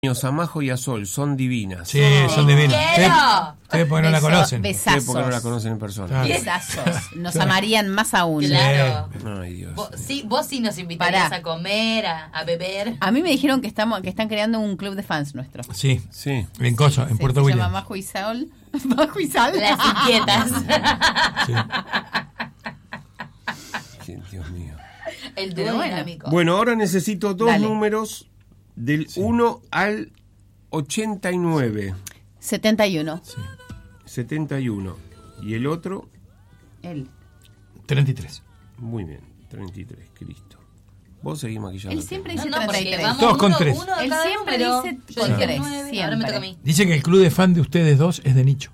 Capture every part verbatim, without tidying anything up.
A Majo y a Sol, son divinas. Sí, son divinas. ¡Quiero! Ustedes porque no la conocen. Besazos. Ustedes porque no la conocen en persona. Claro. Besazos. Nos Claro. amarían más aún. Claro. Ay, Dios. Vos sí, vos sí nos invitarías Pará. a comer, a, a beber. A mí me dijeron que estamos que están creando un club de fans nuestro. Sí, Sí. en Coso, en Se- Puerto se llama William. Majo y Sol. Majo y Sal. Las inquietas. Sí. Sí, Dios mío. El Pero dúo bueno. dinámico. Bueno, ahora necesito dos Dale. números del uno al ochenta y nueve. setenta y uno. setenta y uno. Y el otro, Él. treinta y tres. muy bien, treinta y tres, Cristo. Vos seguís maquillando. Él siempre No, dice no, porque treinta y tres. vamos Todos con uno, tres. uno de Él cada siempre número. dice Yo con dije tres, nueve, siempre. ahora me toca a mí. Dice que el club de fan de ustedes dos es de nicho.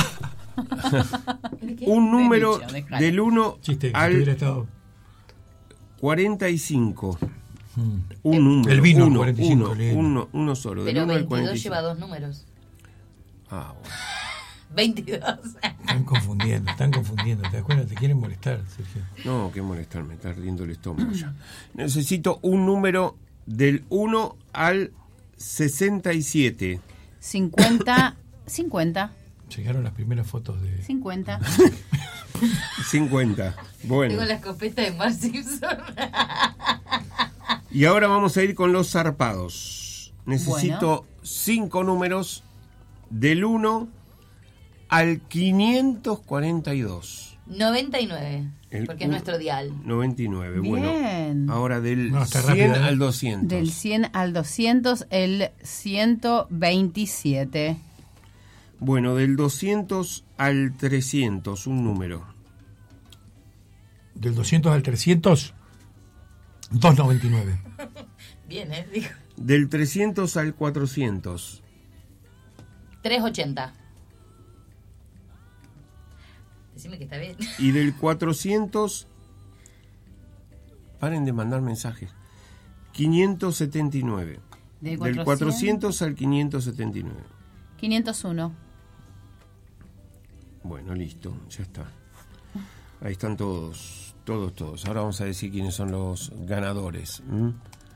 Un número dicho, dejalo. del uno Chiste, que si hubiera al estado. cuarenta y cinco. Mm. Un número. El vino, uno, cuarenta y cinco, uno, lindo. uno, uno solo. Del Pero uno al cuarenta veintidós y cinco. lleva dos números. Ah, bueno. veintidós. Están confundiendo, están confundiendo. ¿Te das cuenta? Te quieren molestar, Sergio. No, qué molestar, me está ardiendo el estómago ya. Necesito un número del uno al sesenta y siete. cincuenta. cincuenta. Llegaron las primeras fotos de. cincuenta. cincuenta. Bueno. Tengo la escopeta de Mark Simpson. Y ahora vamos a ir con los zarpados. Necesito Bueno. cinco números del uno al quinientos cuarenta y dos. noventa y nueve. El Porque es uno- nuestro dial. noventa y nueve. Bien. Bueno, ahora del No, está cien rápido, ¿eh? al doscientos. Del cien al doscientos, el ciento veintisiete. Bueno, del doscientos al trescientos, un número. Del doscientos al trescientos, doscientos noventa y nueve. Bien, ¿eh? Dijo. Del trescientos al cuatrocientos. trescientos ochenta. Decime que está bien. Y del cuatrocientos, paren de mandar mensajes, quinientos setenta y nueve. Del Del cuatrocientos al quinientos setenta y nueve. quinientos uno. Bueno, listo, ya está. Ahí están todos, todos, todos. Ahora vamos a decir quiénes son los ganadores. ¿m?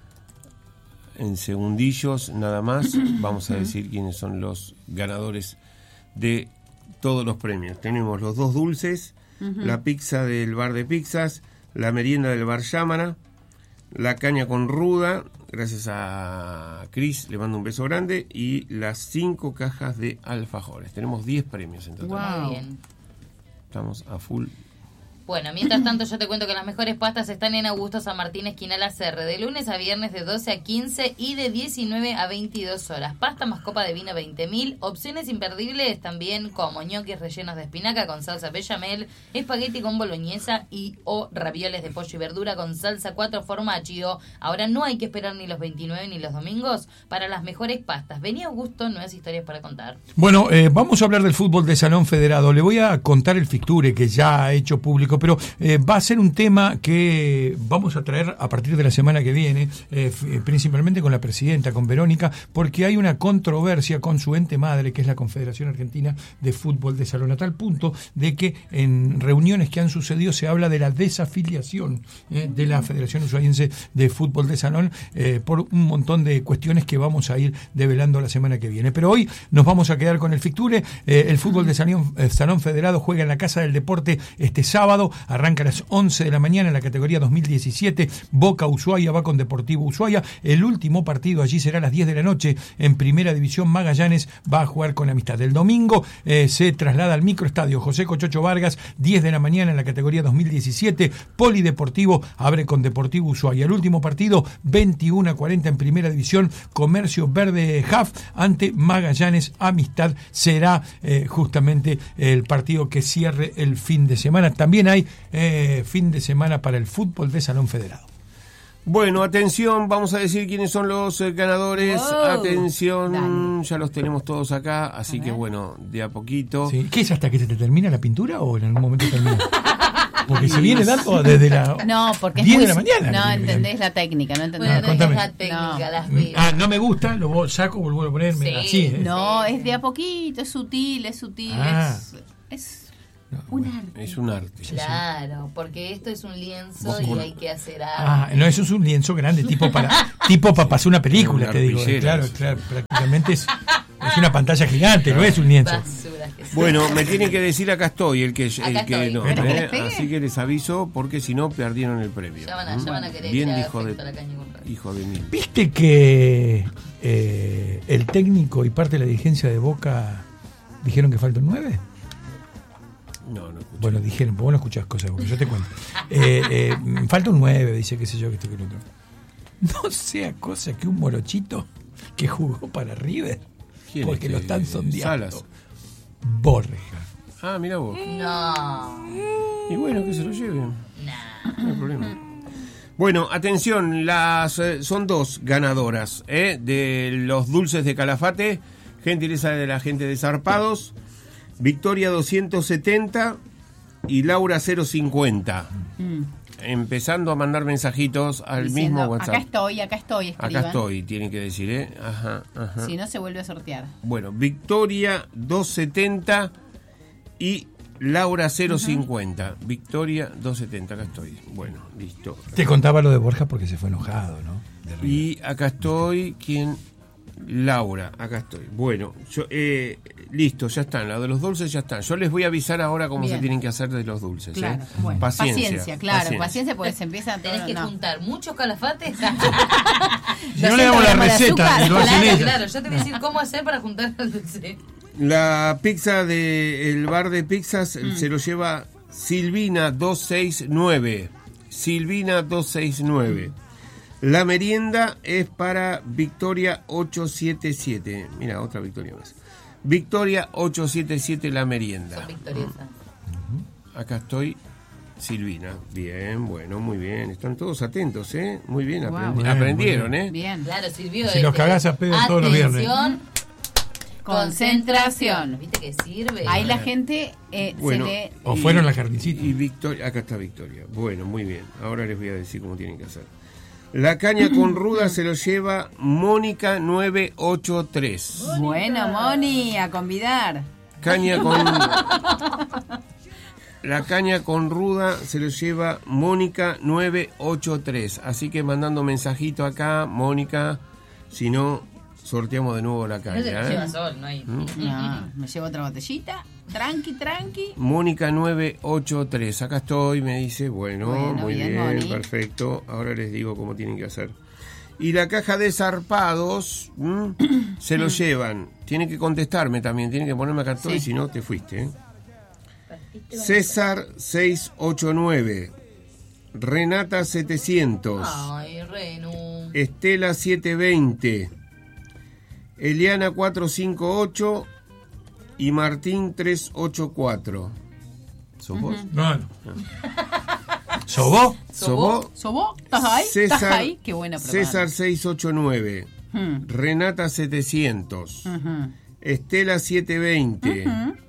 En segundillos, nada más, vamos a decir quiénes son los ganadores de todos los premios. Tenemos los dos dulces, la pizza del bar de pizzas, la merienda del bar Llámara, la caña con ruda, gracias a Cris, le mando un beso grande, y las cinco cajas de alfajores. Tenemos diez premios en total. Wow. Muy bien. Estamos a full. Bueno, mientras tanto yo te cuento que las mejores pastas están en Augusto San Martín, esquina La Serre, de lunes a viernes de doce a quince y de diecinueve a veintidós horas. Pasta más copa de vino veinte mil, opciones imperdibles también como ñoquis rellenos de espinaca con salsa bechamel, espagueti con boloñesa y o ravioles de pollo y verdura con salsa cuatro formaggio. Ahora no hay que esperar ni los veintinueve ni los domingos para las mejores pastas. Vení Augusto, nuevas historias para contar. Bueno, eh, vamos a hablar del fútbol de Salón Federado. Le voy a contar el fixture que ya ha hecho público, pero eh, va a ser un tema que vamos a traer a partir de la semana que viene, eh, f- principalmente con la presidenta, con Verónica, porque hay una controversia con su ente madre, que es la Confederación Argentina de Fútbol de Salón, a tal punto de que en reuniones que han sucedido se habla de la desafiliación eh, de la Federación Ushuaiense de Fútbol de Salón eh, por un montón de cuestiones que vamos a ir develando la semana que viene. Pero hoy nos vamos a quedar con el fixture. Eh, el fútbol de Salón, eh, Salón Federado juega en la Casa del Deporte este sábado, arranca a las once de la mañana en la categoría dos mil diecisiete, Boca Ushuaia va con Deportivo Ushuaia. El último partido allí será a las diez de la noche en Primera División. Magallanes va a jugar con Amistad. El domingo eh, se traslada al microestadio José Cochocho Vargas, diez de la mañana en la categoría dos mil diecisiete, Polideportivo abre con Deportivo Ushuaia. El último partido, veintiuno a cuarenta en Primera División, Comercio Verde Jaf ante Magallanes Amistad, será eh, justamente el partido que cierre el fin de semana. También hay eh, fin de semana para el fútbol de Salón Federado. Bueno, atención, vamos a decir quiénes son los eh, ganadores. Wow. Atención, Dale. ya los tenemos todos acá, así que bueno, de a poquito. ¿Sí? ¿Qué es hasta que se te termina la pintura o en algún momento termina? Porque se viene dando desde la No, porque es diez muy... de la mañana. No, que entendés termina. la técnica, no entendés. Bueno, Ah, contame. es la técnica, No. las vi. Ah, no me gusta, lo vo- saco, vuelvo a ponerme Sí. así. ¿eh? No, es de a poquito, es sutil, es sutil, Ah. es... es No, Un bueno. arte. Es un arte. Claro, porque esto es un lienzo Vos y con- hay que hacer Ah, arte. no, eso es un lienzo grande, tipo para tipo para pasar una película, Una te digo. arpillera, Claro, eso. claro, prácticamente es, es una pantalla gigante, no es un lienzo. Basuras que son. Bueno, me tienen que decir acá estoy, el que, el Acá que estoy. no. ¿Querés que ¿eh? les pegue? Así que les aviso, porque si no, perdieron el premio. Ya van a, ya van a querer Bien, ir a hijo de, afecto a la caña con radio. hijo de mí. ¿Viste que eh, el técnico y parte de la dirigencia de Boca dijeron que falta un nueve? No, no escuché. Bueno, dijeron, pues vos no escuchás cosas, porque yo te cuento. Eh, eh, falta un nueve, dice, qué sé yo, que esto que lo otro. No sea cosa que un morochito que jugó para River, ¿Quién porque es lo que- están sondeando. Salas? Borja. Ah, mira vos. No, Y bueno, que se lo lleven. nah. No hay problema. Bueno, atención, las eh, son dos ganadoras ¿eh? de los dulces de Calafate, gentileza de la gente de Zarpados, Victoria doscientos setenta y Laura cero cincuenta. Mm. Empezando a mandar mensajitos al Diciendo, mismo WhatsApp. acá estoy, acá estoy, escriban. Acá estoy, tienen que decir, ¿eh? Ajá, ajá. Si no, se vuelve a sortear. Bueno, Victoria doscientos setenta y Laura cero cincuenta. Victoria doscientos setenta, acá estoy. Bueno, listo. Te contaba lo de Borja porque se fue enojado, ¿no? De River. Y acá estoy, ¿quién? Laura, acá estoy. Bueno, yo, eh, listo, ya están. La de los dulces ya están. Yo les voy a avisar ahora cómo Bien. se tienen que hacer de los dulces. Claro, ¿eh? bueno. Paciencia, claro, paciencia, porque se empieza a Tenés que no. juntar muchos calafates. Si no le damos la gramos de receta azúcar. y lo hacen Claro, ellas. claro, yo te voy a decir cómo hacer para juntar el dulce. La pizza del bar de pizzas Mm. se lo lleva Silvina doscientos sesenta y nueve. Silvina doscientos sesenta y nueve. La merienda es para Victoria ochocientos setenta y siete. Mira, otra Victoria más. Victoria ochocientos setenta y siete la merienda. Son victoriosas. Acá estoy, Silvina. Bien, bueno, muy bien. Están todos atentos, ¿eh? Muy bien, Wow. aprendi- Bien, aprendieron, muy ¿eh? Bien. Claro, sirvió. Si los cagás a pedo todos los viernes. Atención, Concentración. ¿Viste que sirve? Ahí la gente eh, Bueno. se le... O fueron la jardincita. Y Victoria, acá está Victoria. Bueno, muy bien. Ahora les voy a decir cómo tienen que hacer. La caña con ruda se lo lleva Mónica nueve ocho tres. Bueno, Moni, a convidar. Caña con La caña con ruda se lo lleva Mónica nueve ocho tres. Así que mandando mensajito acá, Mónica, si no sorteamos de nuevo la No se caña. lo ¿eh? lleva sol, no hay. No, me llevo otra botellita. Tranqui, tranqui. Mónica nueve ocho tres, acá estoy, me dice, bueno, Bueno, muy bien, bien, Moni. perfecto, ahora les digo cómo tienen que hacer. Y la caja de zarpados ¿m? se lo llevan, tienen que contestarme también, tienen que ponerme acá estoy, Sí. si no te fuiste. ¿eh? César seiscientos ochenta y nueve, Renata setecientos, Ay, Renu. Estela setecientos veinte, Eliana cuatrocientos cincuenta y ocho y Martín trescientos ochenta y cuatro. ¿Sos vos? No, no. ¿Sobó? ¿Sos vos? ¿Sobó? ¿Estás ahí? César, ¿Estás ahí? Qué buena propaganda. César seiscientos ochenta y nueve, Hmm. Renata setecientos, Ujú. Estela setecientos veinte,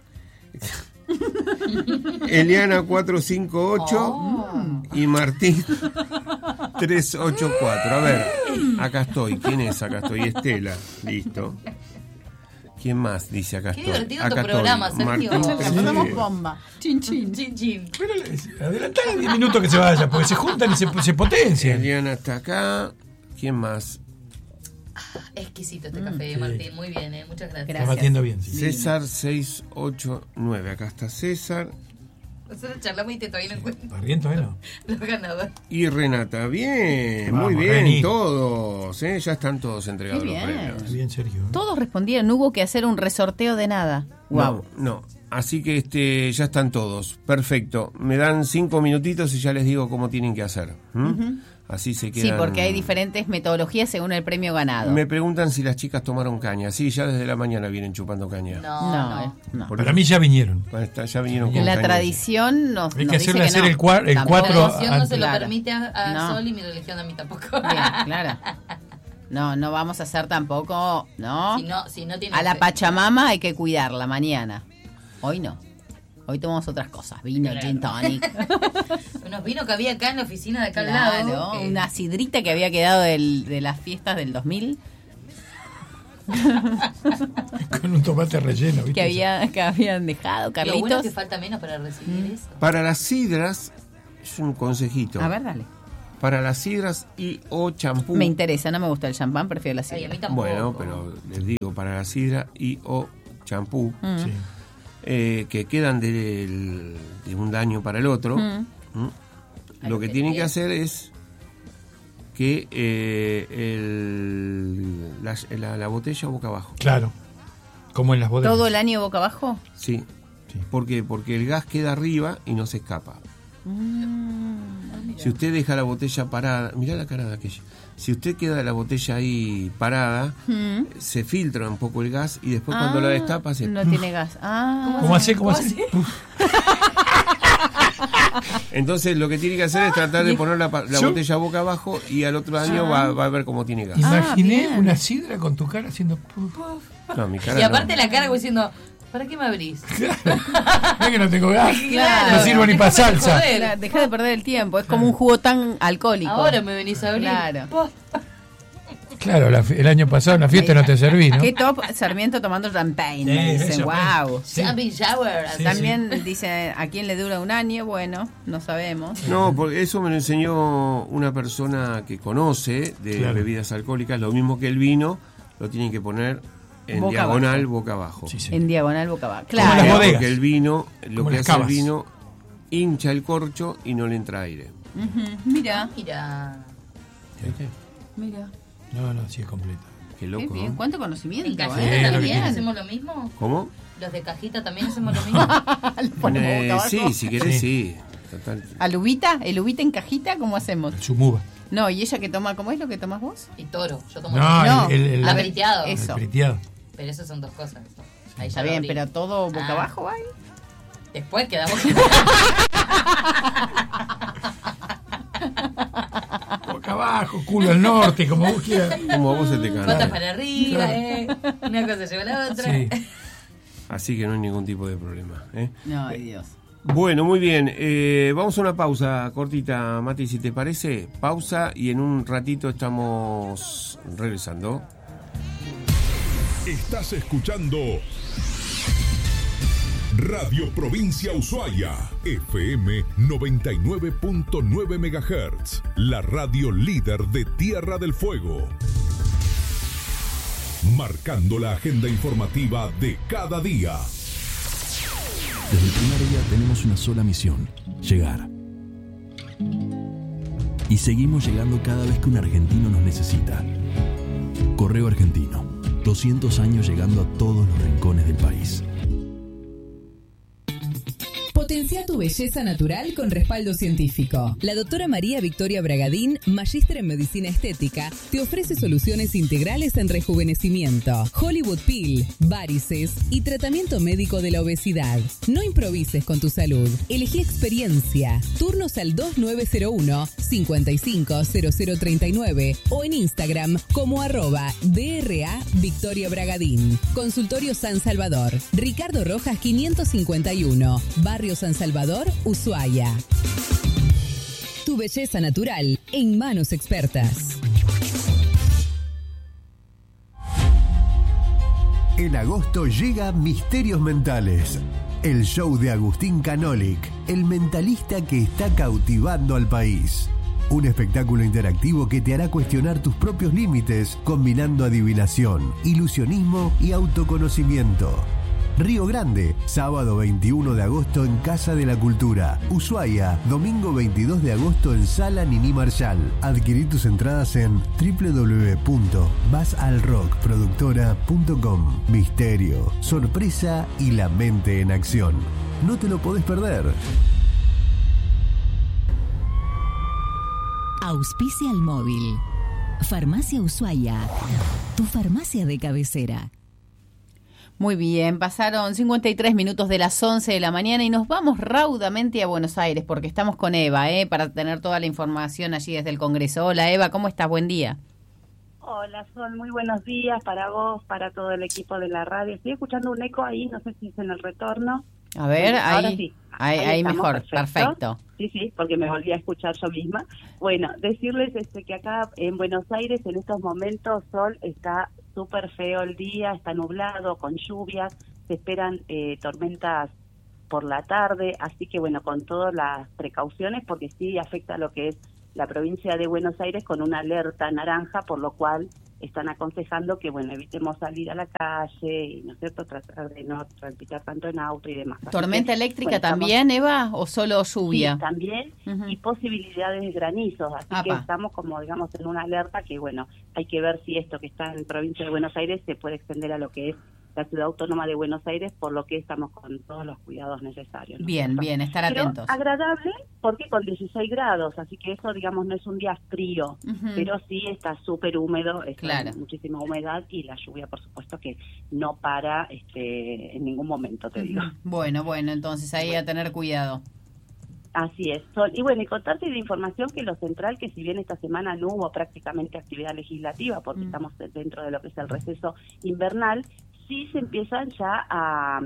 Eliana cuatrocientos cincuenta y ocho Oh. y Martín trescientos ochenta y cuatro. A ver, acá estoy. ¿Quién es? Acá estoy. Estela. Listo. ¿Quién más dice acá Qué estoy? divertido Acá tu programa, Sergio. Martín Nos trescientos pasamos ochenta y ocho. bomba. Chin, chin. Chin, chin. Pero adelantale diez minutos que se vaya, porque se juntan y se, se potencian. Eliana está acá. ¿Quién más? Exquisito este café, sí. Martín. Muy bien, ¿eh? Muchas gracias. Está Gracias. batiendo bien. Sí. César seiscientos ochenta y nueve. Acá está César. Nosotros charlamos y te todavía no encuentro Barrientos, ¿eh? No. los ganadores. Y Renata, bien, Vamos, muy bien, Reni. todos, ¿eh? Ya están todos entregados Qué los bien. premios. Está bien, Sergio. ¿eh? Todos respondieron, no hubo que hacer un resorteo de nada. Wow. No, no, así que este, ya están todos, perfecto. Me dan cinco minutitos y ya les digo cómo tienen que hacer. ¿m? Así se quedan. Sí, porque hay diferentes metodologías según el premio ganado. Me preguntan si las chicas tomaron caña. Sí, ya desde la mañana vienen chupando caña. No, No, no. eh, no. Por Para eso- mí ya vinieron. Ahí está, ya vinieron con La caña. tradición nos, Hay nos que dice hacerle que hacer no. el cua- el Tampoco. cuatro- Mi religión no se lo Claro. permite a, a No. Sol y mi religión a mí tampoco. Bien, claro. No, no vamos a hacer tampoco, ¿no? Si no, si no tiene A la fe. Pachamama hay que cuidarla mañana. Hoy no. Hoy tomamos otras cosas. Vino, Claro. gin tonic. Unos vinos que había acá en la oficina de acá al Claro, lado. que- una sidrita que había quedado del- de las fiestas del dos mil. Con Con un tomate relleno, ¿viste? Que, había, que habían dejado, Lo Carlitos. bueno es que falta menos para recibir eso. Para las sidras, es un consejito. A ver, dale. Para las sidras y o champú. Me interesa, no me gusta el champán, prefiero la Ay, a mí sidra. tampoco. Bueno, pero les digo, para la sidra y o champú, Mm. Sí. eh, que quedan del- de un daño para el otro, Mm. ¿m? Ay, lo que qué tienen que bien. hacer es que eh, el, la, la- la botella boca abajo. Claro. Como en las bodegas. ¿Todo el año boca abajo? Sí. Sí. ¿Por qué? Porque el gas queda arriba y no se escapa. Mm. Si usted deja la botella parada, mirá la cara de aquella. Si usted queda la botella ahí parada, Mm. se filtra un poco el gas y después cuando la Ah, destapa se... no tiene gas. Ah. ¿Cómo hace? ¿Cómo ¿Cómo hace? hace? Uf, Entonces lo que tiene que hacer es tratar de poner la, pa- la Yo- botella boca abajo y al otro año va, va a ver cómo tiene gas. Imaginé bien. una sidra con tu cara haciendo... puf. No, mi cara Y aparte no. la cara como diciendo, ¿para qué me abrís? Mirá que no tengo gas. Claro. No sirvo ni para Déjame de salsa. joder. Claro, deja de perder el tiempo. Es como un jugo tan alcohólico. Ahora me venís a abrir. Claro. Po. Claro, la fi- el año pasado en la fiesta no te serví, ¿no? Qué top Sarmiento tomando champagne. me Eh, dicen, eso, wow. Sí. Happy shower. Sí, También dice, ¿a quién le dura un año? Bueno, no sabemos. No, porque eso me lo enseñó una persona que conoce de Claro. bebidas alcohólicas, lo mismo que el vino, lo tienen que poner en Boca diagonal, abajo. boca abajo. Sí, sí. En diagonal boca abajo. Como las Claro. bodegas. Porque el vino, lo Como que las hace cavas. el vino, hincha el corcho y no le entra aire. Ujú, Mira, Mira. mira. No, no, sí es completo. Qué Qué loco, bien. ¿no? ¿Cuánto ¿En conocimiento? cajita Sí, ¿eh? lo que también tiene. hacemos lo mismo? ¿Cómo? ¿Los de cajita también hacemos lo mismo? Lo ponemos Eh, boca abajo. sí, si querés, Sí. sí. Total. ¿Al uvita? ¿El uvita en cajita? ¿Cómo hacemos? El sumuba. No, ¿y ella que toma? ¿Cómo es lo que tomas vos? Y toro. Yo tomo No, toro. No. el, el, el, Ah, el briteado. Eso. briteado. Pero esas son dos cosas. Ahí ya Está lo bien, abrí. pero todo boca Ah. abajo va ahí. Después quedamos... Boca abajo, culo al norte, como vos quieras. Como a vos se te Patas canta. para arriba, eh. Una cosa lleva a la otra. Sí. Así que no hay ningún tipo de problema. ¿eh? No, ay Dios. Bueno, muy bien. Eh, vamos a una pausa cortita, Mati, si te parece. Pausa y en un ratito estamos regresando. Estás escuchando Radio Provincia Ushuaia, F M noventa y nueve punto nueve megahertz, la radio líder de Tierra del Fuego. Marcando la agenda informativa de cada día. Desde el primer día tenemos una sola misión: llegar. Y seguimos llegando cada vez que un argentino nos necesita. Correo Argentino, doscientos años llegando a todos los rincones del país. Potencia tu belleza natural con respaldo científico. La doctora María Victoria Bragadín, magíster en medicina estética, te ofrece soluciones integrales en rejuvenecimiento, Hollywood Peel, varices y tratamiento médico de la obesidad. No improvises con tu salud. Elegí experiencia. Turnos al dos nueve cero uno, cinco cinco cero cero tres nueve o en Instagram como arroba D R A Victoria Bragadín. Consultorio San Salvador, Ricardo Rojas quinientos cincuenta y uno, Barrio San Salvador, Ushuaia. Tu belleza natural en manos expertas. En agosto llega Misterios Mentales, el show de Agustín Canolic, el mentalista que está cautivando al país. Un espectáculo interactivo que te hará cuestionar tus propios límites, combinando adivinación, ilusionismo y autoconocimiento. Río Grande, sábado veintiuno de agosto en Casa de la Cultura. Ushuaia, domingo veintidós de agosto en Sala Nini Marshall. Adquirí tus entradas en doble u doble u doble u punto basalrock productora punto com. Misterio, sorpresa y la mente en acción. No te lo podés perder. Auspicia al móvil. Farmacia Ushuaia, tu farmacia de cabecera. Muy bien, pasaron cincuenta y tres minutos de las once de la mañana y nos vamos raudamente a Buenos Aires porque estamos con Eva, ¿eh? Para tener toda la información allí desde el Congreso. Hola Eva, ¿cómo estás? Buen día. Hola Sol, muy buenos días para vos, para todo el equipo de la radio. Estoy escuchando un eco ahí, no sé si es en el retorno. A ver, Bueno, ahora ahí, sí. ahí, ahí estamos, mejor, perfecto. Sí, sí, porque me volví a escuchar yo misma. Bueno, decirles este que acá en Buenos Aires en estos momentos Sol está súper feo el día, está nublado, con lluvias, se esperan eh, tormentas por la tarde, así que bueno, con todas las precauciones, porque sí afecta a lo que es la provincia de Buenos Aires con una alerta naranja, por lo cual están aconsejando que, bueno, evitemos salir a la calle y, ¿no es cierto?, tratar de no transitar tanto en auto y demás. Así ¿Tormenta que, eléctrica bueno, también, estamos, Eva, o solo lluvia? Sí, también, uh-huh. y posibilidades de granizos, así Apa. que estamos como, digamos, en una alerta que, bueno, hay que ver si esto que está en provincia de Buenos Aires se puede extender a lo que es la ciudad autónoma de Buenos Aires, por lo que estamos con todos los cuidados necesarios, ¿no? Bien, bien, estar pero atentos. Agradable, porque con dieciséis grados, así que eso, digamos, no es un día frío, uh-huh. pero sí está súper húmedo, está claro. muchísima humedad y la lluvia, por supuesto, que no para este en ningún momento, te uh-huh. digo. Bueno, bueno, entonces ahí bueno. a tener cuidado. Así es, Sol. Y bueno, y contarte de información que lo central, que si bien esta semana no hubo prácticamente actividad legislativa, porque uh-huh. estamos dentro de lo que es el receso invernal, sí se empiezan ya a,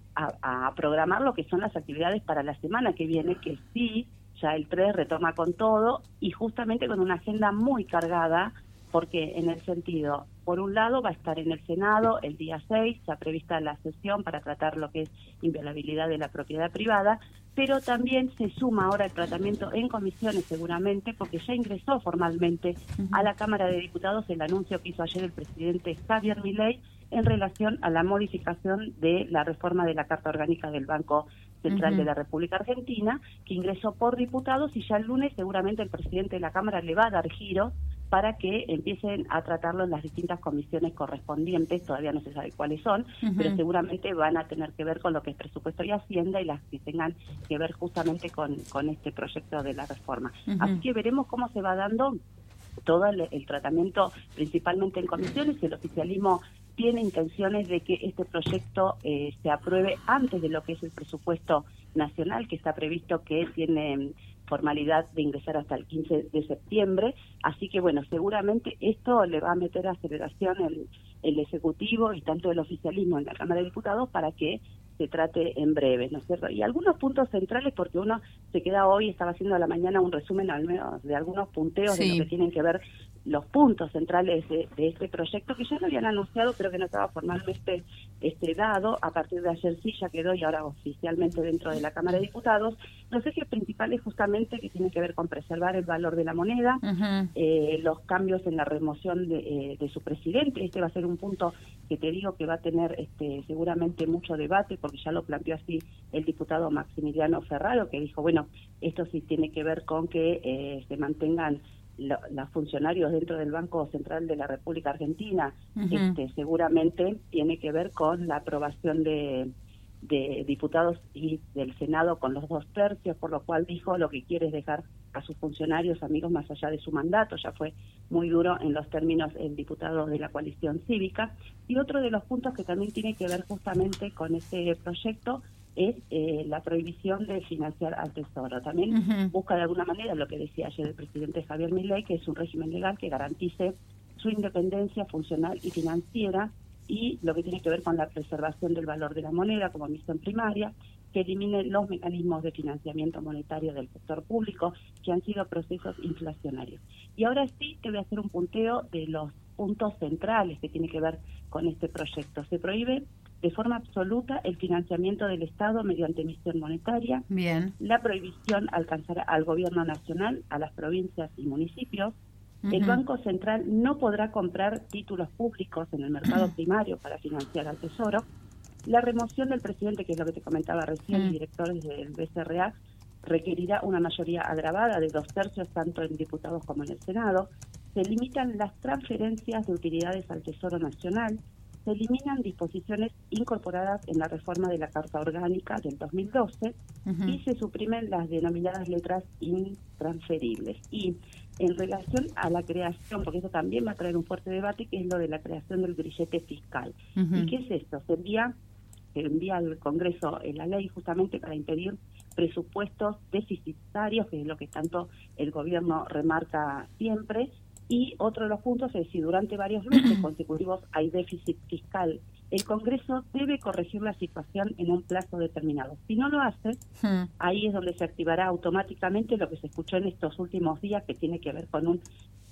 a, a programar lo que son las actividades para la semana que viene, que sí, ya el tres retoma con todo y justamente con una agenda muy cargada, porque en el sentido, por un lado va a estar en el Senado el día seis, ya prevista la sesión para tratar lo que es inviolabilidad de la propiedad privada, pero también se suma ahora el tratamiento en comisiones seguramente, porque ya ingresó formalmente uh-huh. a la Cámara de Diputados el anuncio que hizo ayer el presidente Javier Milei en relación a la modificación de la reforma de la Carta Orgánica del Banco Central uh-huh. de la República Argentina, que ingresó por diputados y ya el lunes seguramente el presidente de la Cámara le va a dar giro para que empiecen a tratarlo en las distintas comisiones correspondientes, todavía no se sabe cuáles son, uh-huh. pero seguramente van a tener que ver con lo que es presupuesto y Hacienda y las que tengan que ver justamente con, con este proyecto de la reforma. Uh-huh. Así que veremos cómo se va dando todo el, el tratamiento, principalmente en comisiones. El oficialismo tiene intenciones de que este proyecto eh, se apruebe antes de lo que es el presupuesto nacional, que está previsto que tiene formalidad de ingresar hasta el quince de septiembre, así que bueno, seguramente esto le va a meter aceleración el, el Ejecutivo y tanto el oficialismo en la Cámara de Diputados para que se trate en breve, ¿no es cierto? Y algunos puntos centrales, porque uno se queda hoy, estaba haciendo a la mañana un resumen al menos de algunos punteos sí. de lo que tienen que ver los puntos centrales de, de este proyecto, que ya lo habían anunciado, pero que no estaba formalmente este, dado. A partir de ayer sí ya quedó y ahora oficialmente dentro de la Cámara de Diputados. Los ejes principales justamente que tienen que ver con preservar el valor de la moneda, uh-huh. eh, los cambios en la remoción de, eh, de su presidente. Este va a ser un punto que te digo que va a tener este, seguramente mucho debate, porque ya lo planteó así el diputado Maximiliano Ferraro, que dijo, bueno, esto sí tiene que ver con que eh, se mantengan Lo, los funcionarios dentro del Banco Central de la República Argentina. Uh-huh. este, seguramente tiene que ver con la aprobación de, de diputados y del Senado con los dos tercios, por lo cual dijo lo que quiere es dejar a sus funcionarios amigos más allá de su mandato. Ya fue muy duro en los términos el diputado de la coalición cívica. Y otro de los puntos que también tiene que ver justamente con este proyecto es eh, la prohibición de financiar al Tesoro. También uh-huh. busca de alguna manera lo que decía ayer el presidente Javier Milei, que es un régimen legal que garantice su independencia funcional y financiera, y lo que tiene que ver con la preservación del valor de la moneda como misión primaria, que elimine los mecanismos de financiamiento monetario del sector público, que han sido procesos inflacionarios. Y ahora sí te voy a hacer un punteo de los puntos centrales que tiene que ver con este proyecto. Se prohíbe de forma absoluta el financiamiento del Estado mediante emisión monetaria. Bien. La prohibición alcanzará al gobierno nacional, a las provincias y municipios. Uh-huh. El Banco Central no podrá comprar títulos públicos en el mercado primario para financiar al Tesoro. La remoción del presidente, que es lo que te comentaba recién, uh-huh. el director del B C R A, requerirá una mayoría agravada de dos tercios tanto en diputados como en el Senado. Se limitan las transferencias de utilidades al Tesoro Nacional. Se eliminan disposiciones incorporadas en la reforma de la Carta Orgánica del dos mil doce uh-huh. y se suprimen las denominadas letras intransferibles. Y en relación a la creación, porque eso también va a traer un fuerte debate, que es lo de la creación del grillete fiscal. Uh-huh. ¿Y qué es esto? Se envía, se envía al Congreso la ley justamente para impedir presupuestos deficitarios, que es lo que tanto el gobierno remarca siempre. Y otro de los puntos es si durante varios meses consecutivos hay déficit fiscal, el Congreso debe corregir la situación en un plazo determinado. Si no lo hace, hmm. ahí es donde se activará automáticamente lo que se escuchó en estos últimos días, que tiene que ver con un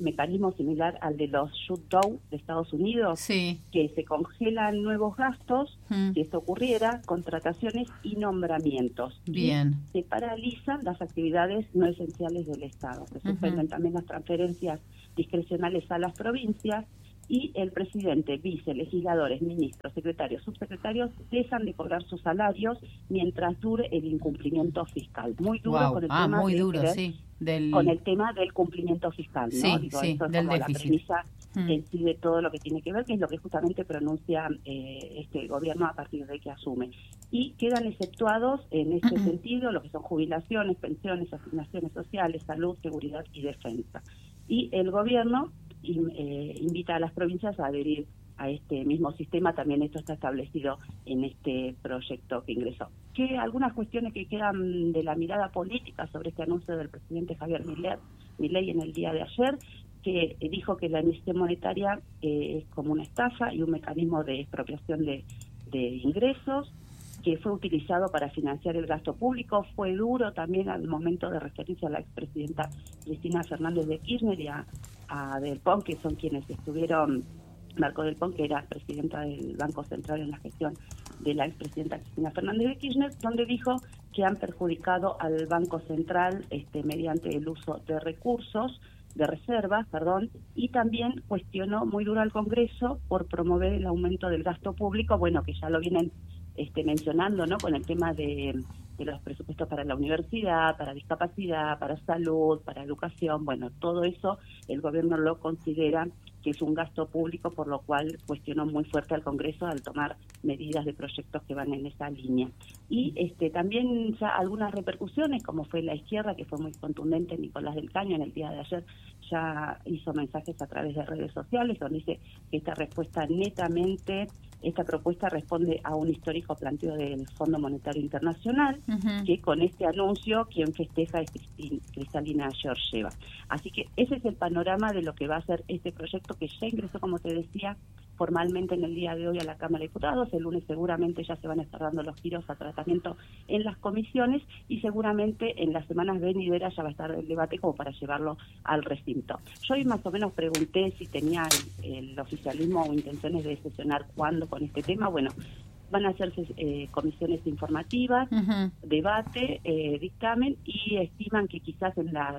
mecanismo similar al de los shutdown de Estados Unidos, sí. que se congelan nuevos gastos, mm. si esto ocurriera, contrataciones y nombramientos. Bien. Y se paralizan las actividades no esenciales del Estado. Se suspenden uh-huh. también las transferencias discrecionales a las provincias, y el presidente, vice, legisladores, ministros, secretarios, subsecretarios dejan de cobrar sus salarios mientras dure el incumplimiento fiscal. Muy duro wow. con el ah, tema muy de, duro, de, sí. Del... con el tema del cumplimiento fiscal, ¿no? Sí, Digo, sí, esto es del como déficit. la premisa hmm. en sí de todo lo que tiene que ver, que es lo que justamente pronuncia eh, este gobierno a partir de que asume. Y quedan exceptuados en este uh-huh. sentido lo que son jubilaciones, pensiones, asignaciones sociales, salud, seguridad y defensa. Y el gobierno eh, invita a las provincias a adherir a este mismo sistema. También esto está establecido en este proyecto que ingresó. Que algunas cuestiones que quedan de la mirada política sobre este anuncio del presidente Javier Milei, Milei en el día de ayer, que dijo que la emisión monetaria eh, es como una estafa y un mecanismo de expropiación de, de ingresos, que fue utilizado para financiar el gasto público. Fue duro también al momento de referirse a la expresidenta Cristina Fernández de Kirchner y a, a Del Pont, que son quienes estuvieron, Marco Del Pont, que era presidenta del Banco Central en la gestión de la expresidenta Cristina Fernández de Kirchner, donde dijo que han perjudicado al Banco Central este, mediante el uso de recursos, de reservas, perdón, y también cuestionó muy duro al Congreso por promover el aumento del gasto público, bueno, que ya lo vienen este, mencionando, ¿no?, con el tema de, de los presupuestos para la universidad, para discapacidad, para salud, para educación. Bueno, todo eso el gobierno lo considera que es un gasto público, por lo cual cuestionó muy fuerte al Congreso al tomar medidas de proyectos que van en esa línea. Y este también ya algunas repercusiones, como fue la izquierda, que fue muy contundente. Nicolás del Caño en el día de ayer ya hizo mensajes a través de redes sociales donde dice que esta respuesta netamente, esta propuesta responde a un histórico planteo del Fondo Monetario Internacional, uh-huh. que con este anuncio quien festeja es Kristalina Georgieva. Así que ese es el panorama de lo que va a ser este proyecto, que ya ingresó, como te decía, formalmente en el día de hoy a la Cámara de Diputados. El lunes seguramente ya se van a estar dando los giros a tratamiento en las comisiones y seguramente en las semanas venideras ya va a estar el debate como para llevarlo al recinto. Yo hoy más o menos pregunté si tenía el, el oficialismo o intenciones de sesionar cuándo con este tema. Bueno, van a hacerse eh, comisiones informativas, uh-huh. debate, eh, dictamen, y estiman que quizás en la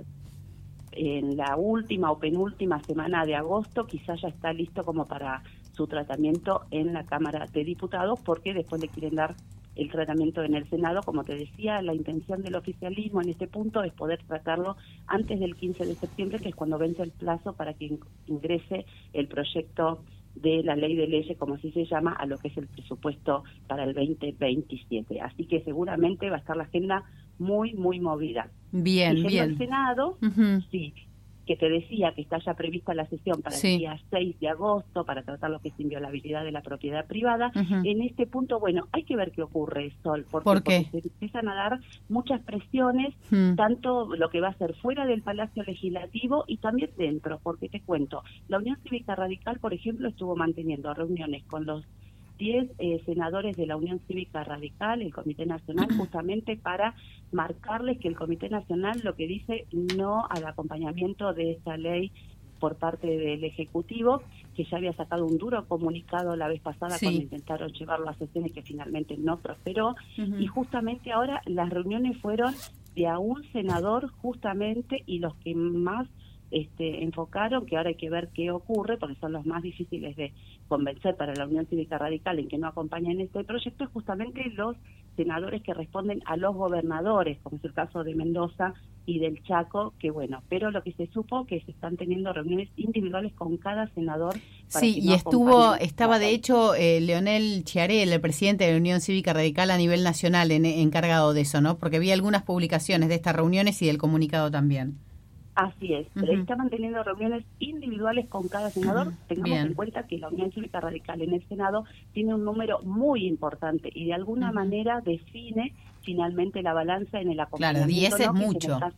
en la última o penúltima semana de agosto quizás ya está listo como para su tratamiento en la Cámara de Diputados, porque después le quieren dar el tratamiento en el Senado. Como te decía, la intención del oficialismo en este punto es poder tratarlo antes del quince de septiembre, que es cuando vence el plazo para que ingrese el proyecto de la ley de leyes, como así se llama, a lo que es el presupuesto para el veinte veintisiete. Así que seguramente va a estar la agenda muy, muy movida. Bien, y bien. En el Senado, uh-huh. sí, que te decía que está ya prevista la sesión para sí. el día seis de agosto para tratar lo que es inviolabilidad de la propiedad privada. Uh-huh. En este punto, bueno, hay que ver qué ocurre, Sol, porque, ¿Por qué? porque se empiezan a dar muchas presiones, uh-huh. tanto lo que va a ser fuera del Palacio Legislativo y también dentro, porque te cuento, la Unión Cívica Radical, por ejemplo, estuvo manteniendo reuniones con los diez eh, senadores de la Unión Cívica Radical, el Comité Nacional, justamente para marcarles que el Comité Nacional lo que dice no al acompañamiento de esta ley por parte del Ejecutivo, que ya había sacado un duro comunicado la vez pasada sí. cuando intentaron llevarlo a sesiones, que finalmente no prosperó, uh-huh. y justamente ahora las reuniones fueron de a un senador justamente, y los que más Este, enfocaron, que ahora hay que ver qué ocurre, porque son los más difíciles de convencer para la Unión Cívica Radical en que no acompañen este proyecto, es justamente los senadores que responden a los gobernadores, como es el caso de Mendoza y del Chaco, que bueno, pero lo que se supo que se están teniendo reuniones individuales con cada senador. Para sí, que y no estuvo, estaba de hecho eh, Leonel Chiarel, el presidente de la Unión Cívica Radical a nivel nacional, en, encargado de eso, ¿no? Porque vi algunas publicaciones de estas reuniones y del comunicado también. Así es, pero uh-huh. estaban teniendo reuniones individuales con cada senador. Uh-huh. Tengamos Bien. en cuenta que la Unión Cívica Radical en el Senado tiene un número muy importante y de alguna uh-huh. manera define finalmente la balanza en el acompañamiento. Claro, diez es ¿no? mucho. En el caso,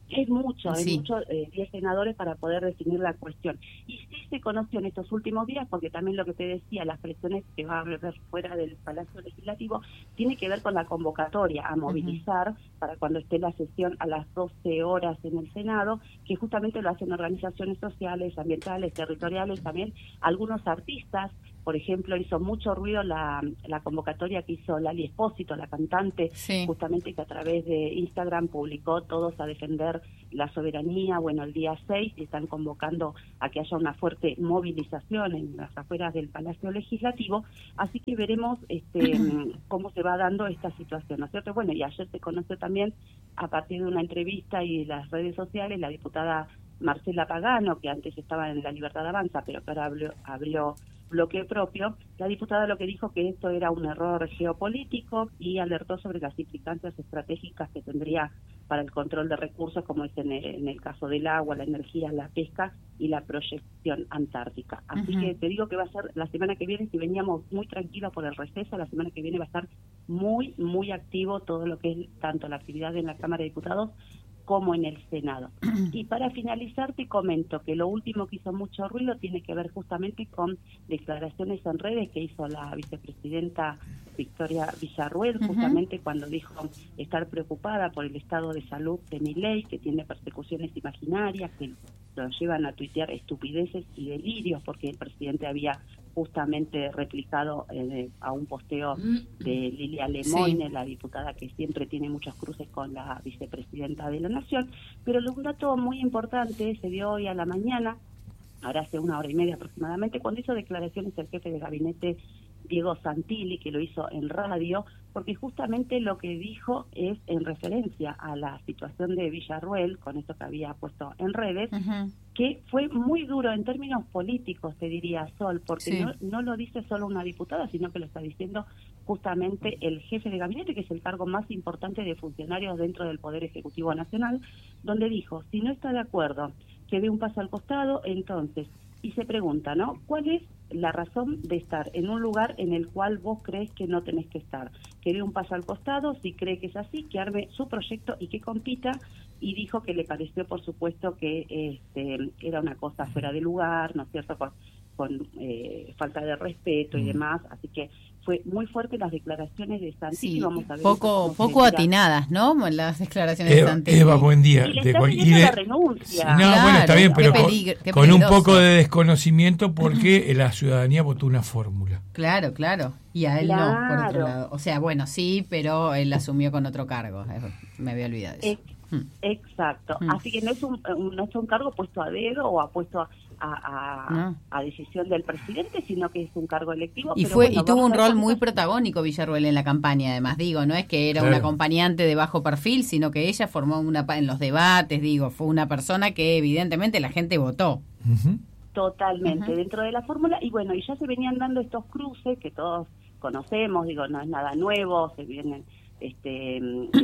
Es mucho, Sí. es mucho, eh, diez senadores para poder definir la cuestión. Y sí se conoció en estos últimos días, porque también lo que te decía, las presiones que va a haber fuera del Palacio Legislativo, tiene que ver con la convocatoria a movilizar uh-huh. para cuando esté la sesión a las doce horas en el Senado, que justamente lo hacen organizaciones sociales, ambientales, territoriales, también algunos artistas. Por ejemplo, hizo mucho ruido la, la convocatoria que hizo Lali Espósito, la cantante, sí. justamente que a través de Instagram publicó todos a defender la soberanía, bueno, el día seis, y están convocando a que haya una fuerte movilización en las afueras del Palacio Legislativo, así que veremos este cómo se va dando esta situación, ¿no es cierto? Bueno, y ayer se conoció también, a partir de una entrevista y las redes sociales, la diputada Marcela Pagano, que antes estaba en La Libertad Avanza, pero que ahora abrió, abrió bloque propio, la diputada lo que dijo que esto era un error geopolítico y alertó sobre las implicancias estratégicas que tendría para el control de recursos, como es en el, en el caso del agua, la energía, la pesca y la proyección antártica. Así uh-huh. que te digo que va a ser la semana que viene, si veníamos muy tranquilos por el receso, la semana que viene va a estar muy, muy activo todo lo que es tanto la actividad en la Cámara de Diputados como en el Senado. Y para finalizar te comento que lo último que hizo mucho ruido tiene que ver justamente con declaraciones en redes que hizo la vicepresidenta Victoria Villarruel, uh-huh. justamente cuando dijo estar preocupada por el estado de salud de Milei, que tiene persecuciones imaginarias, que lo llevan a tuitear estupideces y delirios, porque el presidente había justamente replicado eh, a un posteo de Lilia Lemoyne, sí. la diputada que siempre tiene muchos cruces con la vicepresidenta de la Nación. Pero un dato muy importante se dio hoy a la mañana, ahora hace una hora y media aproximadamente, cuando hizo declaraciones el jefe de gabinete Diego Santilli, que lo hizo en radio, porque justamente lo que dijo es en referencia a la situación de Villarruel, con esto que había puesto en redes, uh-huh. que fue muy duro en términos políticos, te diría, Sol, porque sí. no, no lo dice solo una diputada, sino que lo está diciendo justamente el jefe de gabinete, que es el cargo más importante de funcionarios dentro del Poder Ejecutivo Nacional, donde dijo, si no está de acuerdo, que dé un paso al costado, entonces, y se pregunta, ¿no? ¿Cuál es la razón de estar en un lugar en el cual vos crees que no tenés que estar? Que dé un paso al costado, si cree que es así, que arme su proyecto y que compita, y dijo que le pareció, por supuesto, que este, era una cosa fuera de lugar, ¿no es cierto?, con, con eh, falta de respeto y demás, así que fue muy fuerte las declaraciones de Santilli. Sí, vamos a ver poco poco atinadas, ¿no? Las declaraciones Eva, de Santilli. Eva, buen día. Y le de, está y de, la renuncia. Sí, no, claro, bueno, está bien, pero peligro, con, con un poco de desconocimiento porque la ciudadanía votó una fórmula. Claro, claro. Y a él claro. no, por otro lado. O sea, bueno, sí, pero él asumió con otro cargo. Me había olvidado de eso. Ex- Exacto. Mm. Así que no es un, no es un cargo puesto a dedo o a puesto a, a, no. a decisión del presidente, sino que es un cargo electivo. Y pero fue bueno, y tuvo un rol cosas... muy protagónico Villarruel en la campaña, además, digo, no es que era claro. una acompañante de bajo perfil, sino que ella formó una en los debates, digo, fue una persona que evidentemente la gente votó. Uh-huh. Totalmente, uh-huh. dentro de la fórmula, y bueno, y ya se venían dando estos cruces que todos conocemos, digo, no es nada nuevo, se vienen este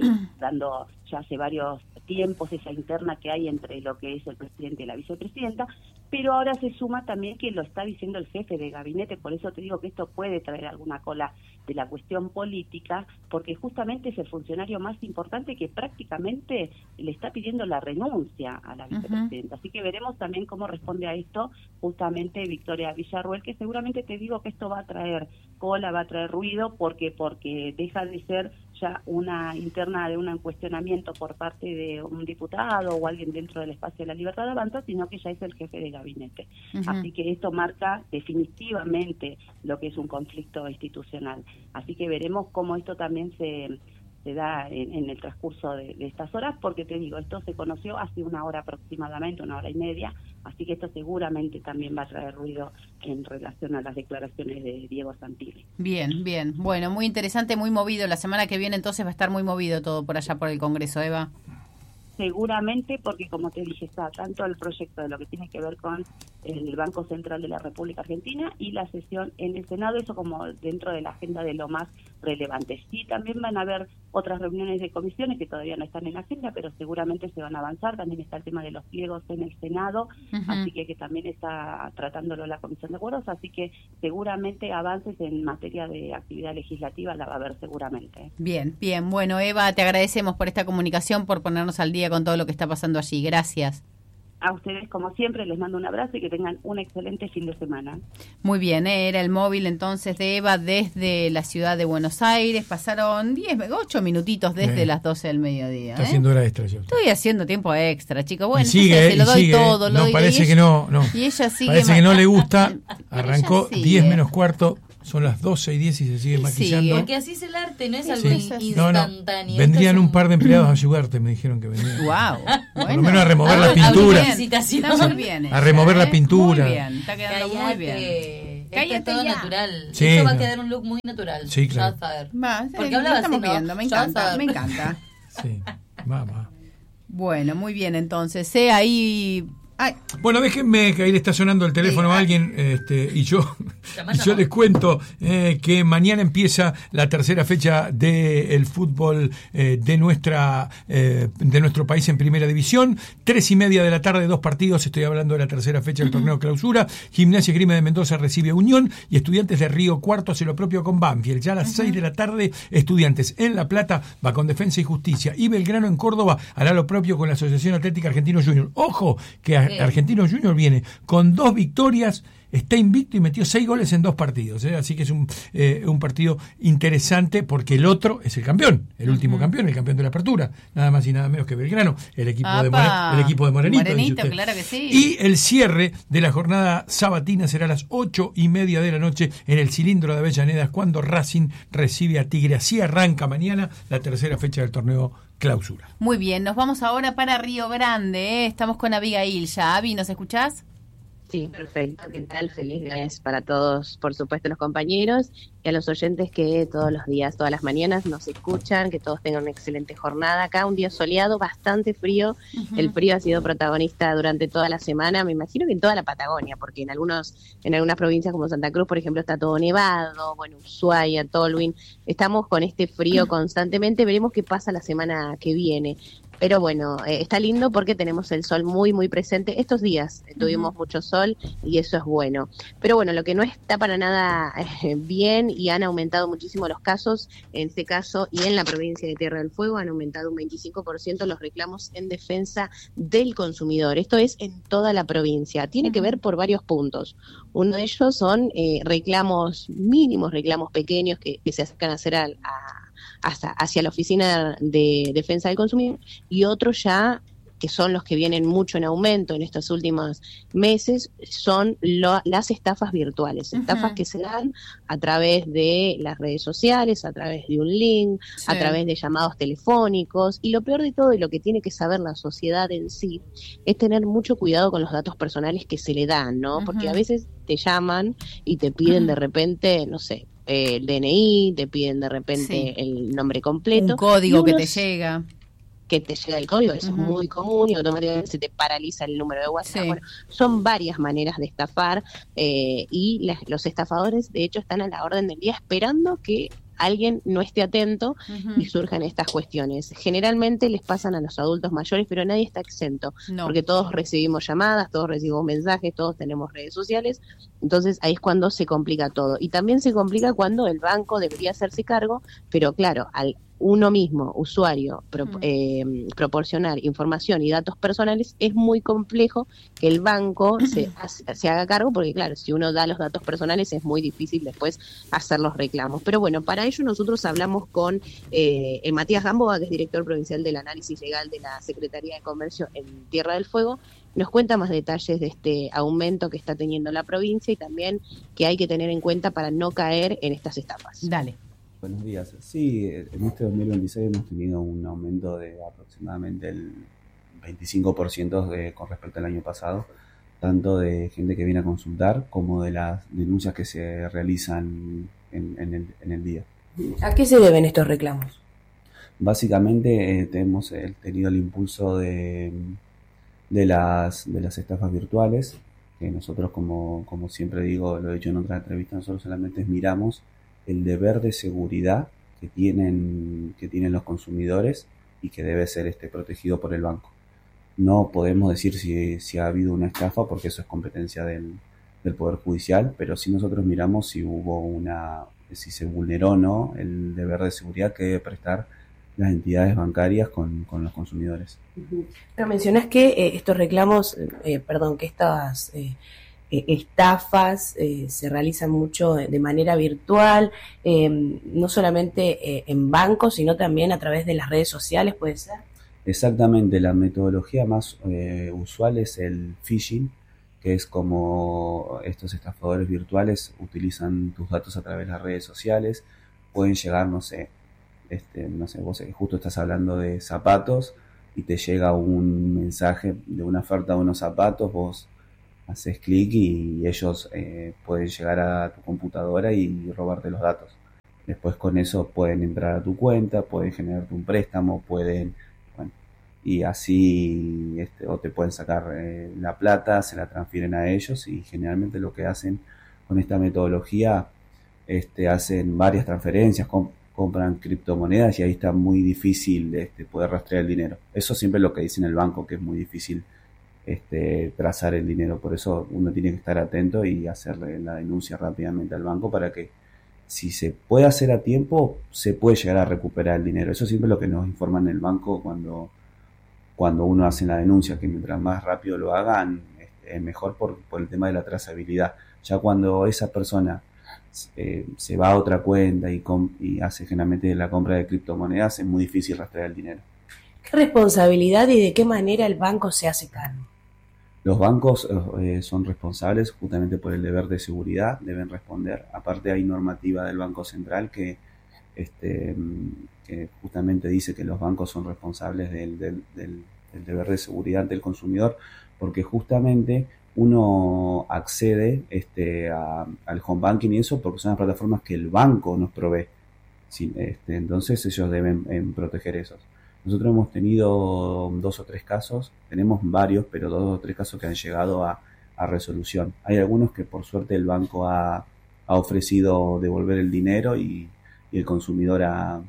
dando ya hace varios tiempos esa interna que hay entre lo que es el presidente y la vicepresidenta, pero ahora se suma también que lo está diciendo el jefe de gabinete, por eso te digo que esto puede traer alguna cola de la cuestión política, porque justamente es el funcionario más importante que prácticamente le está pidiendo la renuncia a la vicepresidenta. Uh-huh. Así que veremos también cómo responde a esto justamente Victoria Villarruel, que seguramente te digo que esto va a traer cola, va a traer ruido, porque porque deja de ser ya una interna de un cuestionamiento por parte de un diputado o alguien dentro del espacio de la Libertad Avanza, sino que ya es el jefe de gabinete. Uh-huh. Así que esto marca definitivamente lo que es un conflicto institucional. Así que veremos cómo esto también se, se da en, en el transcurso de, de estas horas, porque te digo, esto se conoció hace una hora aproximadamente, una hora y media, así que esto seguramente también va a traer ruido en relación a las declaraciones de Diego Santilli. Bien, bien. Bueno, muy interesante, muy movido. La semana que viene entonces va a estar muy movido todo por allá por el Congreso, Eva. Seguramente, porque como te dije, está tanto el proyecto de lo que tiene que ver con el Banco Central de la República Argentina y la sesión en el Senado, eso como dentro de la agenda de lo más relevante. Sí, también van a haber otras reuniones de comisiones que todavía no están en la agenda, pero seguramente se van a avanzar. También está el tema de los pliegos en el Senado, uh-huh. así que, que también está tratándolo la Comisión de Acuerdos, así que seguramente avances en materia de actividad legislativa la va a haber seguramente. Bien, bien. Bueno, Eva, te agradecemos por esta comunicación, por ponernos al día con todo lo que está pasando allí. Gracias. A ustedes, como siempre, les mando un abrazo y que tengan un excelente fin de semana. Muy bien, ¿eh? Era el móvil entonces de Eva desde la ciudad de Buenos Aires. Pasaron diez, ocho minutitos desde eh. las doce del mediodía. Está ¿eh? haciendo hora extra. ¿Cierto? Estoy haciendo tiempo extra, chicos. Bueno, y sigue, se lo doy sigue, todo. Lo no, doy, parece y que ella, no, no. Y ella sigue parece que no le gusta. Arrancó diez menos cuarto. Son las doce y diez y se sigue sí, maquillando. Porque así es el arte, no es algo sí. instantáneo. No, no. Vendrían un... un par de empleados a ayudarte, me dijeron que vendrían. Wow. Por bueno. lo menos a remover ah, la pintura. Está muy bien. A remover ¿eh? la pintura. Muy bien, está quedando Cállate. muy bien. Esto es todo ya. natural. Sí, Esto va a no. quedar un look muy natural. Sí, claro. Va, sí, porque hablaba estamos así, ¿no? viendo, me encanta, me encanta. Sí, va, va. Bueno, muy bien, entonces, ¿eh? ahí... Ay. Bueno, déjenme que ahí le está sonando el teléfono sí, a alguien este, y yo y yo les cuento eh, que mañana empieza la tercera fecha del fútbol eh, de nuestra eh, de nuestro país en primera división. Tres y media de la tarde, dos partidos. Estoy hablando de la tercera fecha del torneo Clausura. Gimnasia y Grima de Mendoza recibe a Unión y Estudiantes de Río Cuarto hace lo propio con Banfield. Ya a las uh-huh. seis de la tarde, Estudiantes en La Plata va con Defensa y Justicia y Belgrano en Córdoba hará lo propio con la Asociación Atlética Argentino Junior. Ojo que a Argentino Junior viene con dos victorias, está invicto y metió seis goles en dos partidos, ¿eh? Así que es un, eh, un partido interesante porque el otro es el campeón, el último uh-huh. campeón, el campeón de la apertura, nada más y nada menos que Belgrano, el equipo, de, More, el equipo de Morenito. Morenito, claro que sí. Y el cierre de la jornada sabatina será a las ocho y media de la noche en el Cilindro de Avellaneda cuando Racing recibe a Tigre. Así arranca mañana la tercera fecha del torneo Clausura. Muy bien, nos vamos ahora para Río Grande, ¿eh? Estamos con Abigail ya. Avi, ¿nos escuchás? Sí, perfecto. ¿Qué tal? Feliz mes para todos, por supuesto, los compañeros y a los oyentes que todos los días, todas las mañanas nos escuchan, que todos tengan una excelente jornada. Acá un día soleado, bastante frío. Uh-huh. El frío ha sido protagonista durante toda la semana, me imagino que en toda la Patagonia, porque en algunos en algunas provincias como Santa Cruz, por ejemplo, está todo nevado, bueno, Ushuaia, Tolwyn, estamos con este frío constantemente. Veremos qué pasa la semana que viene. Pero bueno, eh, está lindo porque tenemos el sol muy, muy presente. Estos días eh, tuvimos uh-huh. mucho sol y eso es bueno. Pero bueno, lo que no está para nada eh, bien y han aumentado muchísimo los casos, en este caso y en la provincia de Tierra del Fuego, han aumentado un veinticinco por ciento los reclamos en defensa del consumidor. Esto es en toda la provincia. Tiene uh-huh. que ver por varios puntos. Uno de ellos son eh, reclamos mínimos, reclamos pequeños que, que se acercan a hacer a... a Hasta hacia la Oficina de Defensa del Consumidor, y otros ya, que son los que vienen mucho en aumento en estos últimos meses, son lo, las estafas virtuales, uh-huh. estafas que se dan a través de las redes sociales, a través de un link, sí. a través de llamados telefónicos, y lo peor de todo, y lo que tiene que saber la sociedad en sí, es tener mucho cuidado con los datos personales que se le dan, ¿no? Uh-huh. Porque a veces te llaman y te piden uh-huh. de repente, no sé, el D N I, te piden de repente sí. el nombre completo. Un código que te llega. Que te llega el código, eso uh-huh. es muy común y automáticamente se te paraliza el número de WhatsApp. Sí. Bueno, son varias maneras de estafar eh, y las, los estafadores de hecho están a la orden del día esperando que alguien no esté atento uh-huh. y surjan estas cuestiones. Generalmente les pasan a los adultos mayores, pero nadie está exento, no. porque todos recibimos llamadas, todos recibimos mensajes, todos tenemos redes sociales, entonces ahí es cuando se complica todo. Y también se complica cuando el banco debería hacerse cargo, pero claro, al uno mismo, usuario, pro, mm. eh, proporcionar información y datos personales, es muy complejo que el banco se, se haga cargo, porque claro, si uno da los datos personales es muy difícil después hacer los reclamos. Pero bueno, para ello nosotros hablamos con eh, Matías Gamboa, que es director provincial del análisis legal de la Secretaría de Comercio en Tierra del Fuego. Nos cuenta más detalles de este aumento que está teniendo la provincia y también que hay que tener en cuenta para no caer en estas estafas. Dale. Buenos días. Sí, en este dos mil veintiséis hemos tenido un aumento de aproximadamente el veinticinco por ciento de, con respecto al año pasado, tanto de gente que viene a consultar como de las denuncias que se realizan en, en, el, en el día. ¿A qué se deben estos reclamos? Básicamente eh, hemos eh, tenido el impulso de, de, las, de las estafas virtuales, que nosotros, como, como siempre digo, lo he dicho en otra entrevista, nosotros solamente miramos el deber de seguridad que tienen que tienen los consumidores y que debe ser este protegido por el banco. No podemos decir si, si ha habido una estafa porque eso es competencia del, del Poder Judicial, pero sí nosotros miramos si hubo una si se vulneró o no el deber de seguridad que debe prestar las entidades bancarias con, con los consumidores. Uh-huh. Pero mencionás que eh, estos reclamos, eh, perdón, que estas eh, eh, estafas eh, se realizan mucho de manera virtual, eh, no solamente eh, en bancos, sino también a través de las redes sociales, ¿puede ser? Exactamente, la metodología más eh, usual es el phishing, que es como estos estafadores virtuales utilizan tus datos a través de las redes sociales, pueden llegar, no sé, este, no sé, vos justo estás hablando de zapatos y te llega un mensaje de una oferta de unos zapatos, vos haces clic y ellos eh, pueden llegar a tu computadora y robarte los datos. Después con eso pueden entrar a tu cuenta, pueden generarte un préstamo, pueden... y así este, o te pueden sacar eh, la plata, se la transfieren a ellos y generalmente lo que hacen con esta metodología este, hacen varias transferencias, comp- compran criptomonedas y ahí está muy difícil este, poder rastrear el dinero. Eso siempre es lo que dice en el banco, que es muy difícil este, trazar el dinero, por eso uno tiene que estar atento y hacerle la denuncia rápidamente al banco para que si se puede hacer a tiempo se puede llegar a recuperar el dinero. Eso siempre es lo que nos informan en el banco cuando cuando uno hace la denuncia, que mientras más rápido lo hagan, este, es mejor por, por el tema de la trazabilidad. Ya cuando esa persona eh, se va a otra cuenta y, com- y hace generalmente la compra de criptomonedas, es muy difícil rastrear el dinero. ¿Qué responsabilidad y de qué manera el banco se hace cargo? Los bancos eh, son responsables justamente por el deber de seguridad, deben responder. Aparte hay normativa del Banco Central que este que justamente dice que los bancos son responsables del, del, del, del deber de seguridad del consumidor, porque justamente uno accede este, a, al home banking y eso porque son las plataformas que el banco nos provee. Sí, este, entonces ellos deben en, proteger esos. Nosotros hemos tenido dos o tres casos, tenemos varios, pero dos o tres casos que han llegado a, a resolución. Hay algunos que por suerte el banco ha, ha ofrecido devolver el dinero y, y el consumidor ha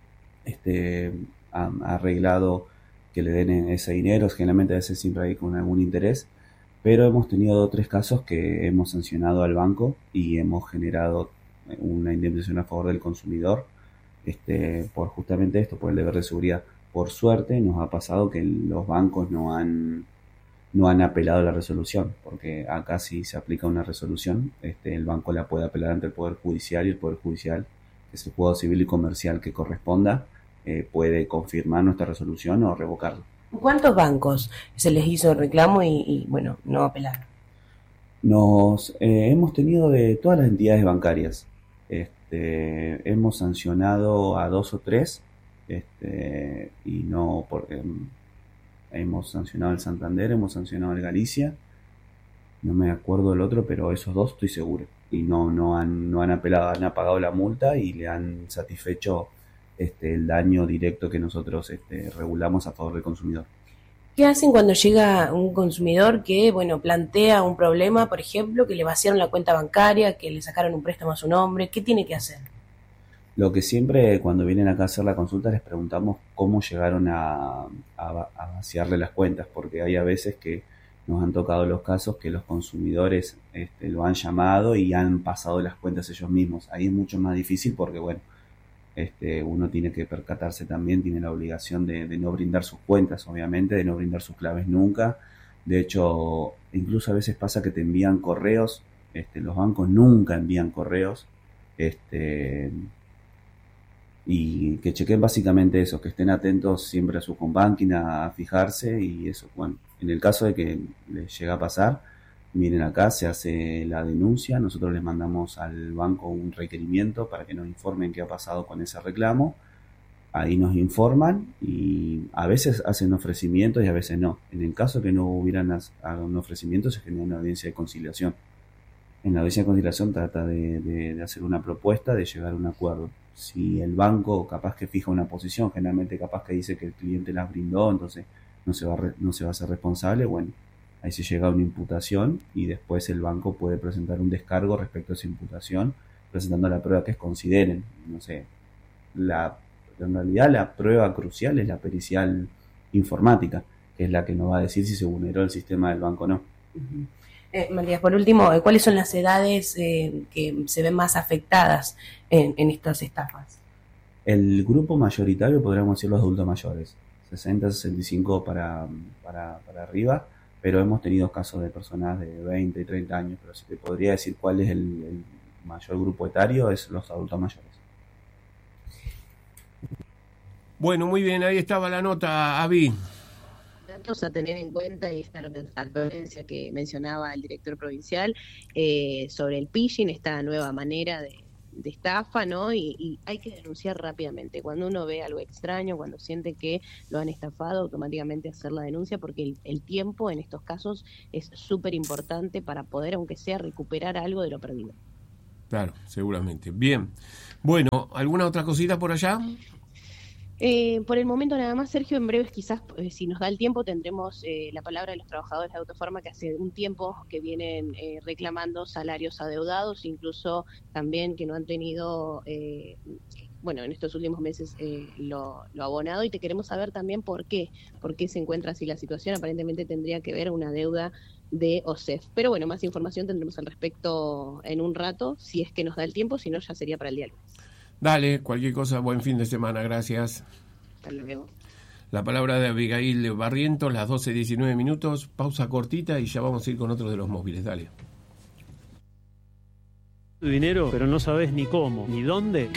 Este, ha, ha arreglado que le den ese dinero, generalmente a veces siempre hay con algún interés, pero hemos tenido dos o tres casos que hemos sancionado al banco y hemos generado una indemnización a favor del consumidor este, por justamente esto, por el deber de seguridad. Por suerte nos ha pasado que los bancos no han no han apelado la resolución, porque acá si se aplica una resolución, este, el banco la puede apelar ante el Poder Judicial y el Poder Judicial, que es el juzgado civil y comercial que corresponda, eh, puede confirmar nuestra resolución o revocarla. ¿Cuántos bancos se les hizo el reclamo y, y bueno, no apelaron? Nos eh, hemos tenido de todas las entidades bancarias. Este, hemos sancionado a dos o tres este, y no porque eh, hemos sancionado el Santander, hemos sancionado el Galicia, no me acuerdo del otro, pero esos dos estoy seguro. Y no, no han, no han apelado, han pagado la multa y le han satisfecho este, el daño directo que nosotros este, regulamos a favor del consumidor. ¿Qué hacen cuando llega un consumidor que, bueno, plantea un problema, por ejemplo, que le vaciaron la cuenta bancaria, que le sacaron un préstamo a su nombre? ¿Qué tiene que hacer? Lo que siempre cuando vienen acá a hacer la consulta les preguntamos cómo llegaron a, a, a vaciarle las cuentas, porque hay a veces que nos han tocado los casos que los consumidores este, lo han llamado y han pasado las cuentas ellos mismos. Ahí es mucho más difícil porque, bueno, este, uno tiene que percatarse también, tiene la obligación de, de no brindar sus cuentas, obviamente, de no brindar sus claves nunca. De hecho, incluso a veces pasa que te envían correos, este, los bancos nunca envían correos, este, y que chequen básicamente eso, que estén atentos siempre a su home banking, a fijarse y eso. Bueno, en el caso de que les llega a pasar, vienen acá, se hace la denuncia, nosotros les mandamos al banco un requerimiento para que nos informen qué ha pasado con ese reclamo, ahí nos informan y a veces hacen ofrecimientos y a veces no. En el caso de que no hubieran un ofrecimiento, se genera una audiencia de conciliación. En la audiencia de conciliación trata de, de, de hacer una propuesta, de llegar a un acuerdo. Si el banco capaz que fija una posición, generalmente capaz que dice que el cliente las brindó, entonces no se va a, re, no se va a hacer responsable, bueno, ahí se llega a una imputación y después el banco puede presentar un descargo respecto a esa imputación, presentando la prueba que consideren. No sé, la, en realidad la prueba crucial es la pericial informática, que es la que nos va a decir si se vulneró el sistema del banco o no. Uh-huh. Eh, Matías, por último, ¿cuáles son las edades eh, que se ven más afectadas en, en estas estafas? El grupo mayoritario podríamos decir los adultos mayores, sesenta, sesenta y cinco para, para, para arriba, pero hemos tenido casos de personas de veinte, treinta años, pero si te podría decir cuál es el, el mayor grupo etario, es los adultos mayores. Bueno, muy bien, ahí estaba la nota, Avi. Datos a tener en cuenta y esta advertencia que mencionaba el director provincial eh, sobre el phishing, esta nueva manera de, de estafa, ¿no? Y, y hay que denunciar rápidamente. Cuando uno ve algo extraño, cuando siente que lo han estafado, automáticamente hacer la denuncia, porque el, el tiempo en estos casos es súper importante para poder, aunque sea, recuperar algo de lo perdido. Claro, seguramente. Bien. Bueno, ¿alguna otra cosita por allá? Eh, por el momento nada más, Sergio, en breves quizás, eh, si nos da el tiempo, tendremos eh, la palabra de los trabajadores de Autofarma, que hace un tiempo que vienen eh, reclamando salarios adeudados, incluso también que no han tenido, eh, bueno, en estos últimos meses eh, lo, lo abonado, y te queremos saber también por qué, por qué se encuentra así la situación. Aparentemente tendría que ver una deuda de O S E F. Pero bueno, más información tendremos al respecto en un rato, si es que nos da el tiempo, si no ya sería para el día lunes. Dale, cualquier cosa, buen fin de semana, gracias. Hasta luego. La palabra de Abigail Barrientos, las doce diecinueve minutos, pausa cortita y ya vamos a ir con otro de los móviles, dale. Tu dinero, pero no sabes ni cómo, ni dónde.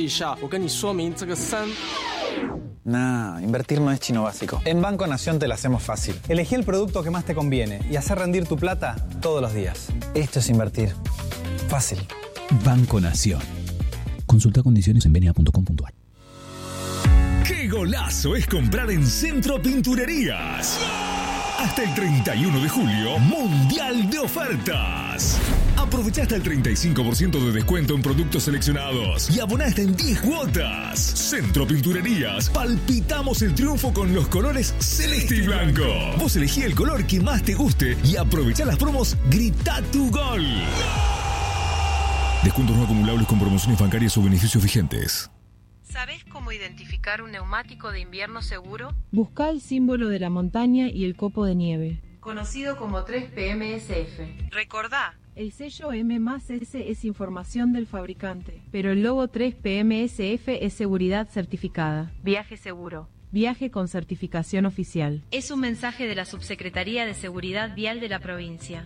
Nah, invertir no es chino básico. En Banco Nación te la hacemos fácil. Elegí el producto que más te conviene y hacer rendir tu plata todos los días. Esto es invertir. Fácil. Banco Nación. Consulta condiciones en b n a punto com punto a r. ¡Qué golazo es comprar en Centro Pinturerías! Hasta el treinta y uno de julio, Mundial de Ofertas. Aprovecha hasta el treinta y cinco por ciento de descuento en productos seleccionados y aboná hasta en diez cuotas. Centro Pinturerías, palpitamos el triunfo con los colores celeste y blanco. Vos elegí el color que más te guste y aprovechá las promos Grita tu Gol. Descuentos no acumulables con promociones bancarias o beneficios vigentes. ¿Sabés cómo identificar un neumático de invierno seguro? Busca el símbolo de la montaña y el copo de nieve, conocido como tres P M S F. Recordá, el sello M más S es información del fabricante, pero el logo tres P M S F es seguridad certificada. Viaje seguro. Viaje con certificación oficial. Es un mensaje de la Subsecretaría de Seguridad Vial de la provincia.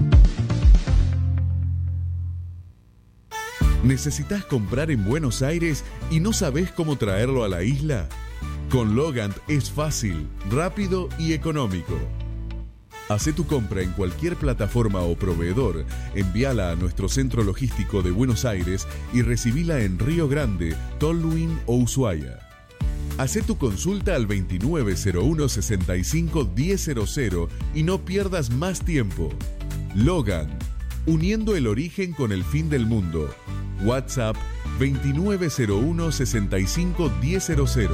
¿Necesitas comprar en Buenos Aires y no sabés cómo traerlo a la isla? Con Logant es fácil, rápido y económico. Hacé tu compra en cualquier plataforma o proveedor, envíala a nuestro centro logístico de Buenos Aires y recibila en Río Grande, Tolwyn o Ushuaia. Hacé tu consulta al veintinueve cero uno sesenta y cinco diez cero cero y no pierdas más tiempo. Logan, uniendo el origen con el fin del mundo. WhatsApp veintinueve cero uno sesenta y cinco diez cero cero.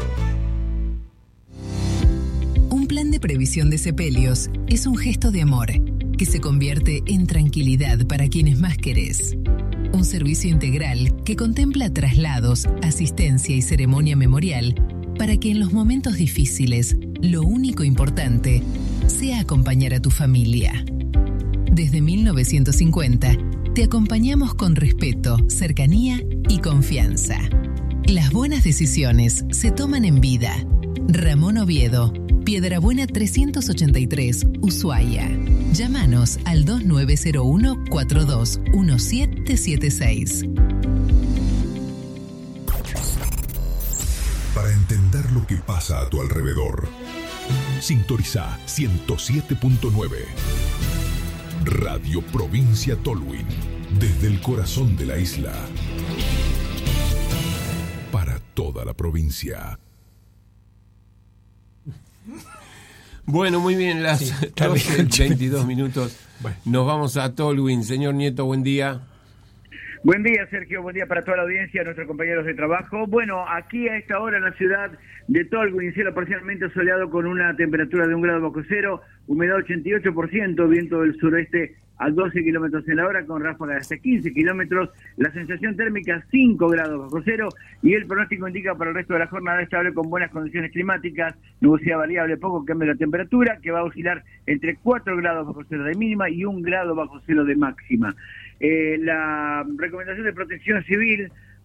Un plan de previsión de sepelios es un gesto de amor que se convierte en tranquilidad para quienes más querés. Un servicio integral que contempla traslados, asistencia y ceremonia memorial para que en los momentos difíciles lo único importante sea acompañar a tu familia. Desde mil novecientos cincuenta, te acompañamos con respeto, cercanía y confianza. Las buenas decisiones se toman en vida. Ramón Oviedo, Piedrabuena trescientos ochenta y tres, Ushuaia. Llámanos al dos nueve cero uno cuatro dos uno siete siete seis. Para entender lo que pasa a tu alrededor, sintoniza ciento siete punto nueve. Radio Provincia Tolwyn, desde el corazón de la isla. Para toda la provincia. Bueno, muy bien, las sí, doce veintidós minutos. Bueno. Nos vamos a Tolwyn. Señor Nieto, buen día. Buen día, Sergio. Buen día para toda la audiencia, nuestros compañeros de trabajo. Bueno, aquí a esta hora en la ciudad de Tolwyn, cielo parcialmente soleado con una temperatura de un grado bajo cero, humedad ochenta y ocho por ciento, viento del suroeste a doce kilómetros en la hora con ráfagas de hasta quince kilómetros, la sensación térmica cinco grados bajo cero y el pronóstico indica para el resto de la jornada estable con buenas condiciones climáticas, nubosidad variable, poco cambio de la temperatura que va a oscilar entre cuatro grados bajo cero de mínima y un grado bajo cero de máxima. Eh, la recomendación de protección civil,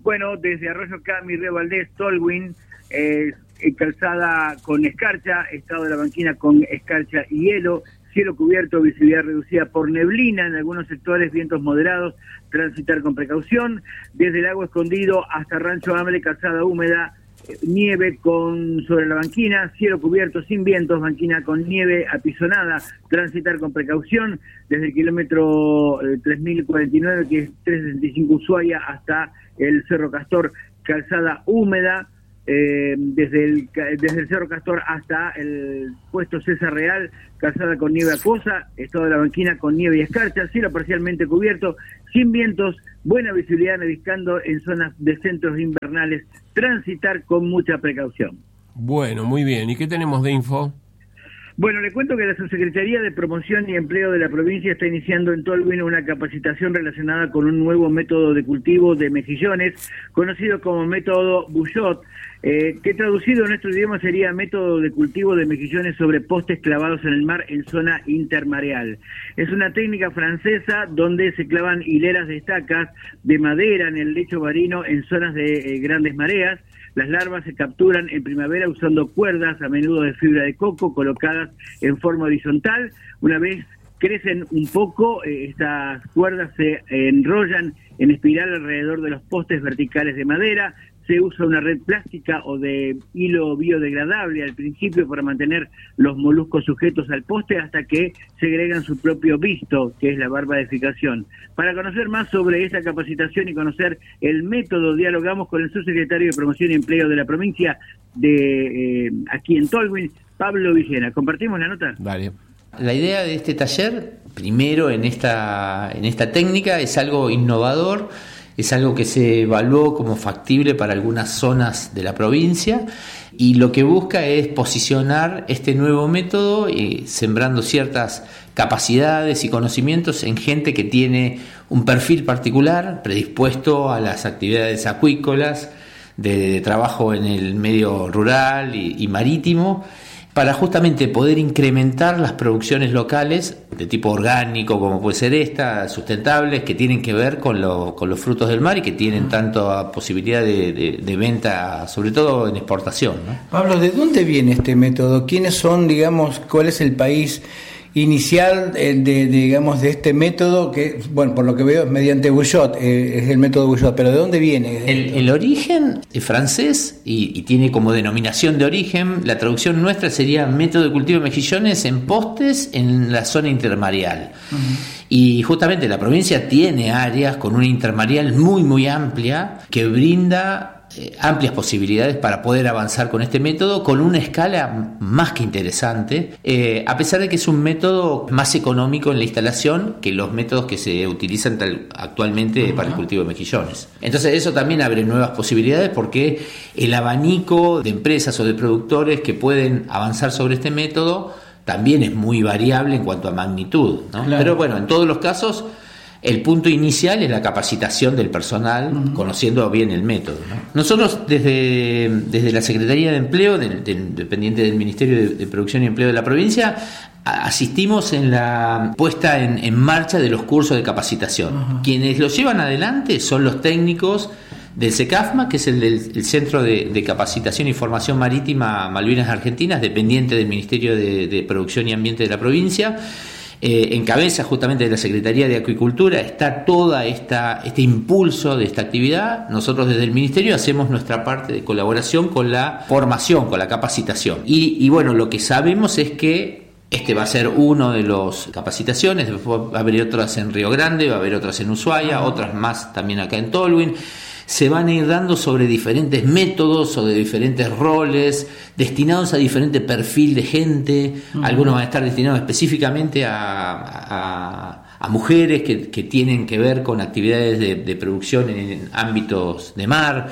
Bueno, desde Arroyo Cami, Río Valdés, Tolwyn, eh, calzada con escarcha, estado de la banquina con escarcha y hielo, cielo cubierto, visibilidad reducida por neblina en algunos sectores, vientos moderados, transitar con precaución. Desde el Lago Escondido hasta Rancho Hambre, calzada húmeda, nieve con sobre la banquina, cielo cubierto sin vientos, banquina con nieve apisonada, transitar con precaución. Desde el kilómetro eh, tres mil cuarenta y nueve, que es trescientos sesenta y cinco Ushuaia, hasta el Cerro Castor, calzada húmeda. Eh, desde el desde el Cerro Castor hasta el puesto César Real, calzada con nieve acuosa, estado de la banquina con nieve y escarcha, cielo parcialmente cubierto, sin vientos, buena visibilidad nevizcando en zonas de centros invernales, transitar con mucha precaución. Bueno, muy bien. ¿Y qué tenemos de info? Bueno, le cuento que la Subsecretaría de Promoción y Empleo de la provincia está iniciando en Tolwyn una capacitación relacionada con un nuevo método de cultivo de mejillones, conocido como método Bouchot, eh, que traducido en nuestro idioma sería método de cultivo de mejillones sobre postes clavados en el mar en zona intermareal. Es una técnica francesa donde se clavan hileras de estacas de madera en el lecho marino en zonas de eh, grandes mareas. Las larvas se capturan en primavera usando cuerdas, a menudo de fibra de coco, colocadas en forma horizontal. Una vez crecen un poco, eh, estas cuerdas se eh, enrollan en espiral alrededor de los postes verticales de madera. Se usa una red plástica o de hilo biodegradable al principio para mantener los moluscos sujetos al poste hasta que segregan su propio visto, que es la barbarificación. Para conocer más sobre esta capacitación y conocer el método, dialogamos con el subsecretario de Promoción y Empleo de la provincia de eh, aquí en Tolwyn, Pablo Villena. ¿Compartimos la nota? Vale. La idea de este taller, primero en esta, en esta técnica, es algo innovador. Es algo que se evaluó como factible para algunas zonas de la provincia y lo que busca es posicionar este nuevo método eh, sembrando ciertas capacidades y conocimientos en gente que tiene un perfil particular predispuesto a las actividades acuícolas, de, de trabajo en el medio rural y, y marítimo, para justamente poder incrementar las producciones locales de tipo orgánico, como puede ser esta, sustentables, que tienen que ver con, lo, con los frutos del mar y que tienen tanta posibilidad de, de, de venta, sobre todo en exportación, ¿no? Pablo, ¿de dónde viene este método? ¿Quiénes son, digamos, cuál es el país inicial de, de digamos de este método que, bueno, por lo que veo es mediante Bouchot, eh, es el método Bouchot, pero ¿de dónde viene? El, el origen es francés y, y tiene como denominación de origen, la traducción nuestra sería método de cultivo de mejillones en postes en la zona intermareal. Uh-huh. Y justamente la provincia tiene áreas con una intermareal muy muy amplia que brinda Eh, amplias posibilidades para poder avanzar con este método con una escala más que interesante, eh, a pesar de que es un método más económico en la instalación que los métodos que se utilizan tal, actualmente uh-huh. para el cultivo de mejillones. Entonces eso también abre nuevas posibilidades porque el abanico de empresas o de productores que pueden avanzar sobre este método también es muy variable en cuanto a magnitud, ¿no? Claro. Pero bueno, en todos los casos el punto inicial es la capacitación del personal, uh-huh. conociendo bien el método, ¿no? Nosotros desde, desde la Secretaría de Empleo, del, del, dependiente del Ministerio de, de Producción y Empleo de la provincia, a, asistimos en la puesta en, en marcha de los cursos de capacitación. Uh-huh. Quienes los llevan adelante son los técnicos del SECAFMA, que es el, del, el Centro de, de Capacitación y Formación Marítima Malvinas Argentinas, dependiente del Ministerio de, de Producción y Ambiente de la provincia. Eh, en cabeza justamente de la Secretaría de Acuicultura está toda esta este impulso de esta actividad. Nosotros desde el Ministerio hacemos nuestra parte de colaboración con la formación, con la capacitación. Y, y bueno, lo que sabemos es que este va a ser uno de los capacitaciones, después va a haber otras en Río Grande, va a haber otras en Ushuaia, otras más también acá en Tolwyn. Se van a ir dando sobre diferentes métodos o de diferentes roles, destinados a diferente perfil de gente. Uh-huh. Algunos van a estar destinados específicamente a, a, a mujeres que, que tienen que ver con actividades de, de producción en ámbitos de mar.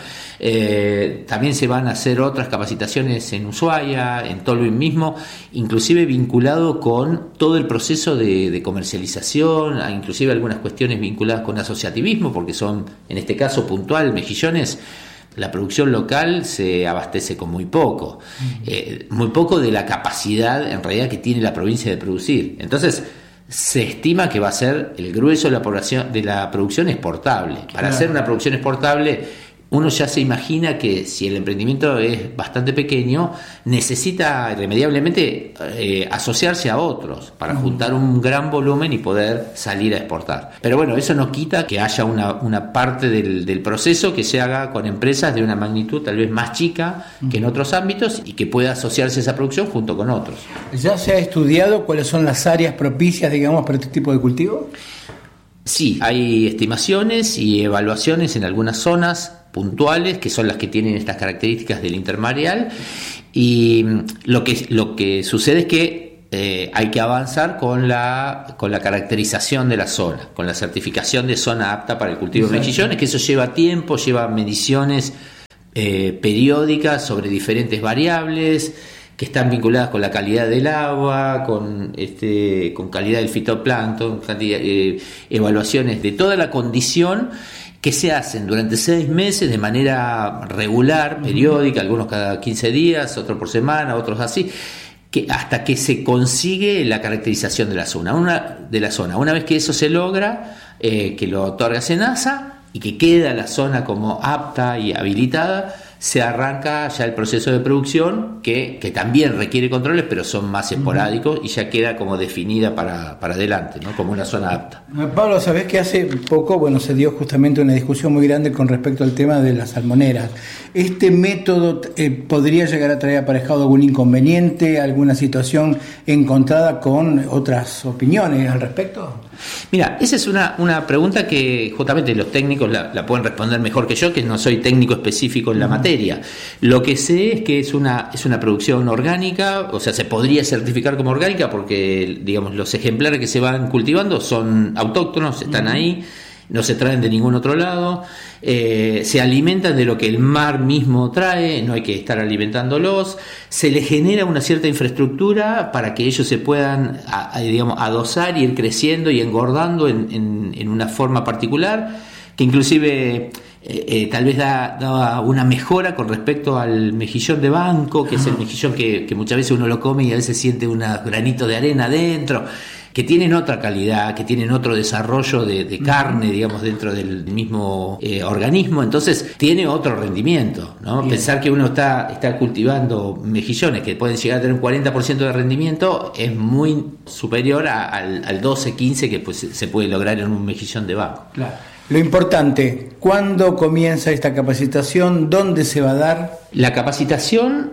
Eh, también se van a hacer otras capacitaciones en Ushuaia, en Tolwyn mismo, inclusive vinculado con todo el proceso de, de comercialización, inclusive algunas cuestiones vinculadas con asociativismo, porque son, en este caso puntual, mejillones. La producción local se abastece con muy poco, eh, muy poco de la capacidad en realidad que tiene la provincia de producir. Entonces se estima que va a ser el grueso de la población de la producción exportable. Para claro. hacer una producción exportable uno ya se imagina que si el emprendimiento es bastante pequeño, necesita irremediablemente eh, asociarse a otros para juntar un gran volumen y poder salir a exportar. Pero bueno, eso no quita que haya una, una parte del, del proceso que se haga con empresas de una magnitud tal vez más chica que en otros ámbitos y que pueda asociarse esa producción junto con otros. ¿Ya se ha estudiado cuáles son las áreas propicias, digamos, para este tipo de cultivo? Sí, hay estimaciones y evaluaciones en algunas zonas puntuales que son las que tienen estas características del intermareal, y lo que lo que sucede es que eh, hay que avanzar con la con la caracterización de la zona, con la certificación de zona apta para el cultivo de mejillones, que eso lleva tiempo, lleva mediciones eh, periódicas sobre diferentes variables que están vinculadas con la calidad del agua, con este con calidad del fitoplancton, cantidad, eh, evaluaciones de toda la condición que se hacen durante seis meses de manera regular, periódica, algunos cada quince días, otros por semana, otros así, que hasta que se consigue la caracterización de la zona. Una, de la zona. Una vez que eso se logra, eh, que lo otorga SENASA y que queda la zona como apta y habilitada, se arranca ya el proceso de producción que, que también requiere controles, pero son más esporádicos y ya queda como definida para, para adelante, ¿no? Como una zona apta. Pablo, sabés que hace poco, bueno, se dio justamente una discusión muy grande con respecto al tema de las salmoneras. ¿Este método eh, podría llegar a traer aparejado algún inconveniente, alguna situación encontrada con otras opiniones al respecto? Mira, esa es una, una pregunta que justamente los técnicos la, la pueden responder mejor que yo, que no soy técnico específico en la materia. Lo que sé es que es una, es una producción orgánica, o sea, se podría certificar como orgánica porque, digamos, los ejemplares que se van cultivando son autóctonos, están ahí, no se traen de ningún otro lado, eh, se alimentan de lo que el mar mismo trae, no hay que estar alimentándolos, se les genera una cierta infraestructura para que ellos se puedan, a, a, digamos, adosar y ir creciendo y engordando en, en, en una forma particular, que inclusive eh, eh, tal vez da, da una mejora con respecto al mejillón de banco, que es el mejillón que, que muchas veces uno lo come y a veces siente un granito de arena adentro, que tienen otra calidad, que tienen otro desarrollo de, de carne, digamos, dentro del mismo eh, organismo, entonces tiene otro rendimiento, ¿no? Bien. Pensar que uno está, está cultivando mejillones que pueden llegar a tener un cuarenta por ciento de rendimiento es muy superior a, al, al doce, quince que pues, se puede lograr en un mejillón de banco. Claro. Lo importante, ¿cuándo comienza esta capacitación? ¿Dónde se va a dar? La capacitación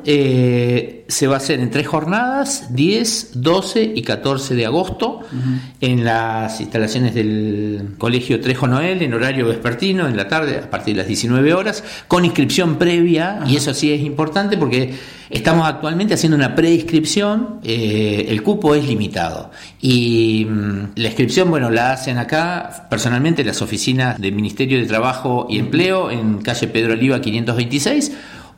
eh, se va a hacer en tres jornadas, diez, doce y catorce de agosto, uh-huh. en las instalaciones del Colegio Trejo Noel, en horario vespertino, en la tarde, a partir de las diecinueve horas, con inscripción previa, uh-huh. y eso sí es importante porque estamos actualmente haciendo una preinscripción, eh, el cupo es limitado, y mmm, la inscripción, bueno, la hacen acá, personalmente, las oficinas del Ministerio de Trabajo y Empleo, en calle Pedro Oliva quinientos veintiséis,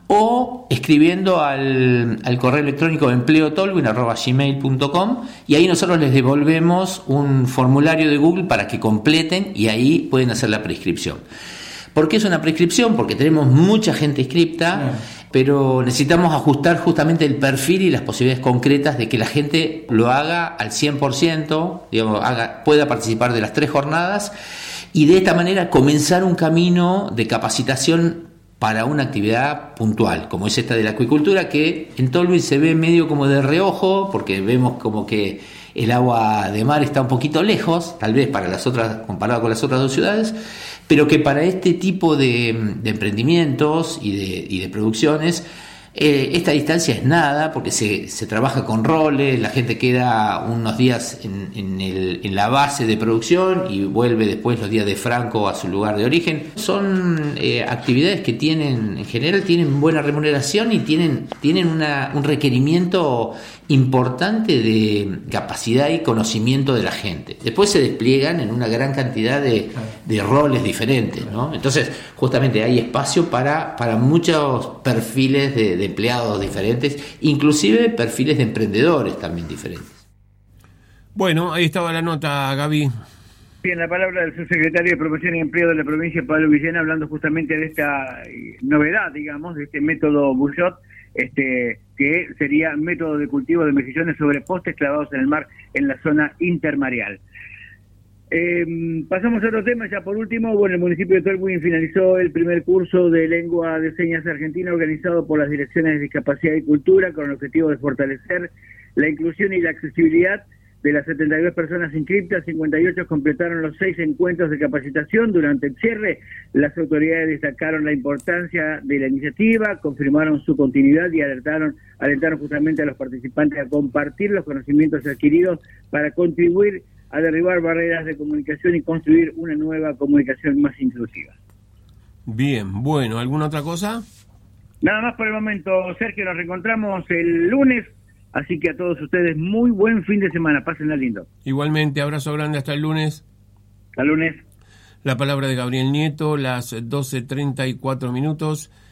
o escribiendo al, al correo electrónico empleotolwin arroba gmail punto com, y ahí nosotros les devolvemos un formulario de Google para que completen y ahí pueden hacer la prescripción. ¿Por qué es una prescripción? Porque tenemos mucha gente inscripta, pero necesitamos ajustar justamente el perfil y las posibilidades concretas de que la gente lo haga al cien por ciento, digamos, haga, pueda participar de las tres jornadas y de esta manera comenzar un camino de capacitación para una actividad puntual, como es esta de la acuicultura, que en Tolwyn se ve medio como de reojo, porque vemos como que el agua de mar está un poquito lejos, tal vez para las otras, comparado con las otras dos ciudades, pero que para este tipo de, de emprendimientos y de, y de producciones, eh, esta distancia es nada, porque se, se trabaja con roles, la gente queda unos días en, en, el, en la base de producción y vuelve después los días de franco a su lugar de origen. Son eh, actividades que tienen, en general, tienen buena remuneración y tienen, tienen una, un requerimiento importante de capacidad y conocimiento de la gente. Después se despliegan en una gran cantidad de, de roles diferentes, ¿no? Entonces, justamente hay espacio para, para muchos perfiles de, de empleados diferentes, inclusive perfiles de emprendedores también diferentes. Bueno, ahí estaba la nota, Gaby. Bien, la palabra del subsecretario de Promoción y Empleo de la provincia, Pablo Villena, hablando justamente de esta novedad, digamos, de este método Bushot, este que sería método de cultivo de mejillones sobre postes clavados en el mar en la zona intermareal. Eh, pasamos a otro tema, ya por último. Bueno, el municipio de Tolwyn finalizó el primer curso de lengua de señas argentina organizado por las direcciones de discapacidad y cultura con el objetivo de fortalecer la inclusión y la accesibilidad. De las setenta y dos personas inscritas, cincuenta y ocho completaron los seis encuentros de capacitación. Durante el cierre, las autoridades destacaron la importancia de la iniciativa, confirmaron su continuidad y alertaron, alentaron justamente a los participantes a compartir los conocimientos adquiridos para contribuir a derribar barreras de comunicación y construir una nueva comunicación más inclusiva. Bien, bueno, ¿alguna otra cosa? Nada más por el momento, Sergio, nos reencontramos el lunes. Así que a todos ustedes, muy buen fin de semana. Pásenla lindo. Igualmente, abrazo grande, hasta el lunes. Hasta el lunes. La palabra de Gabriel Nieto, las doce treinta y cuatro minutos.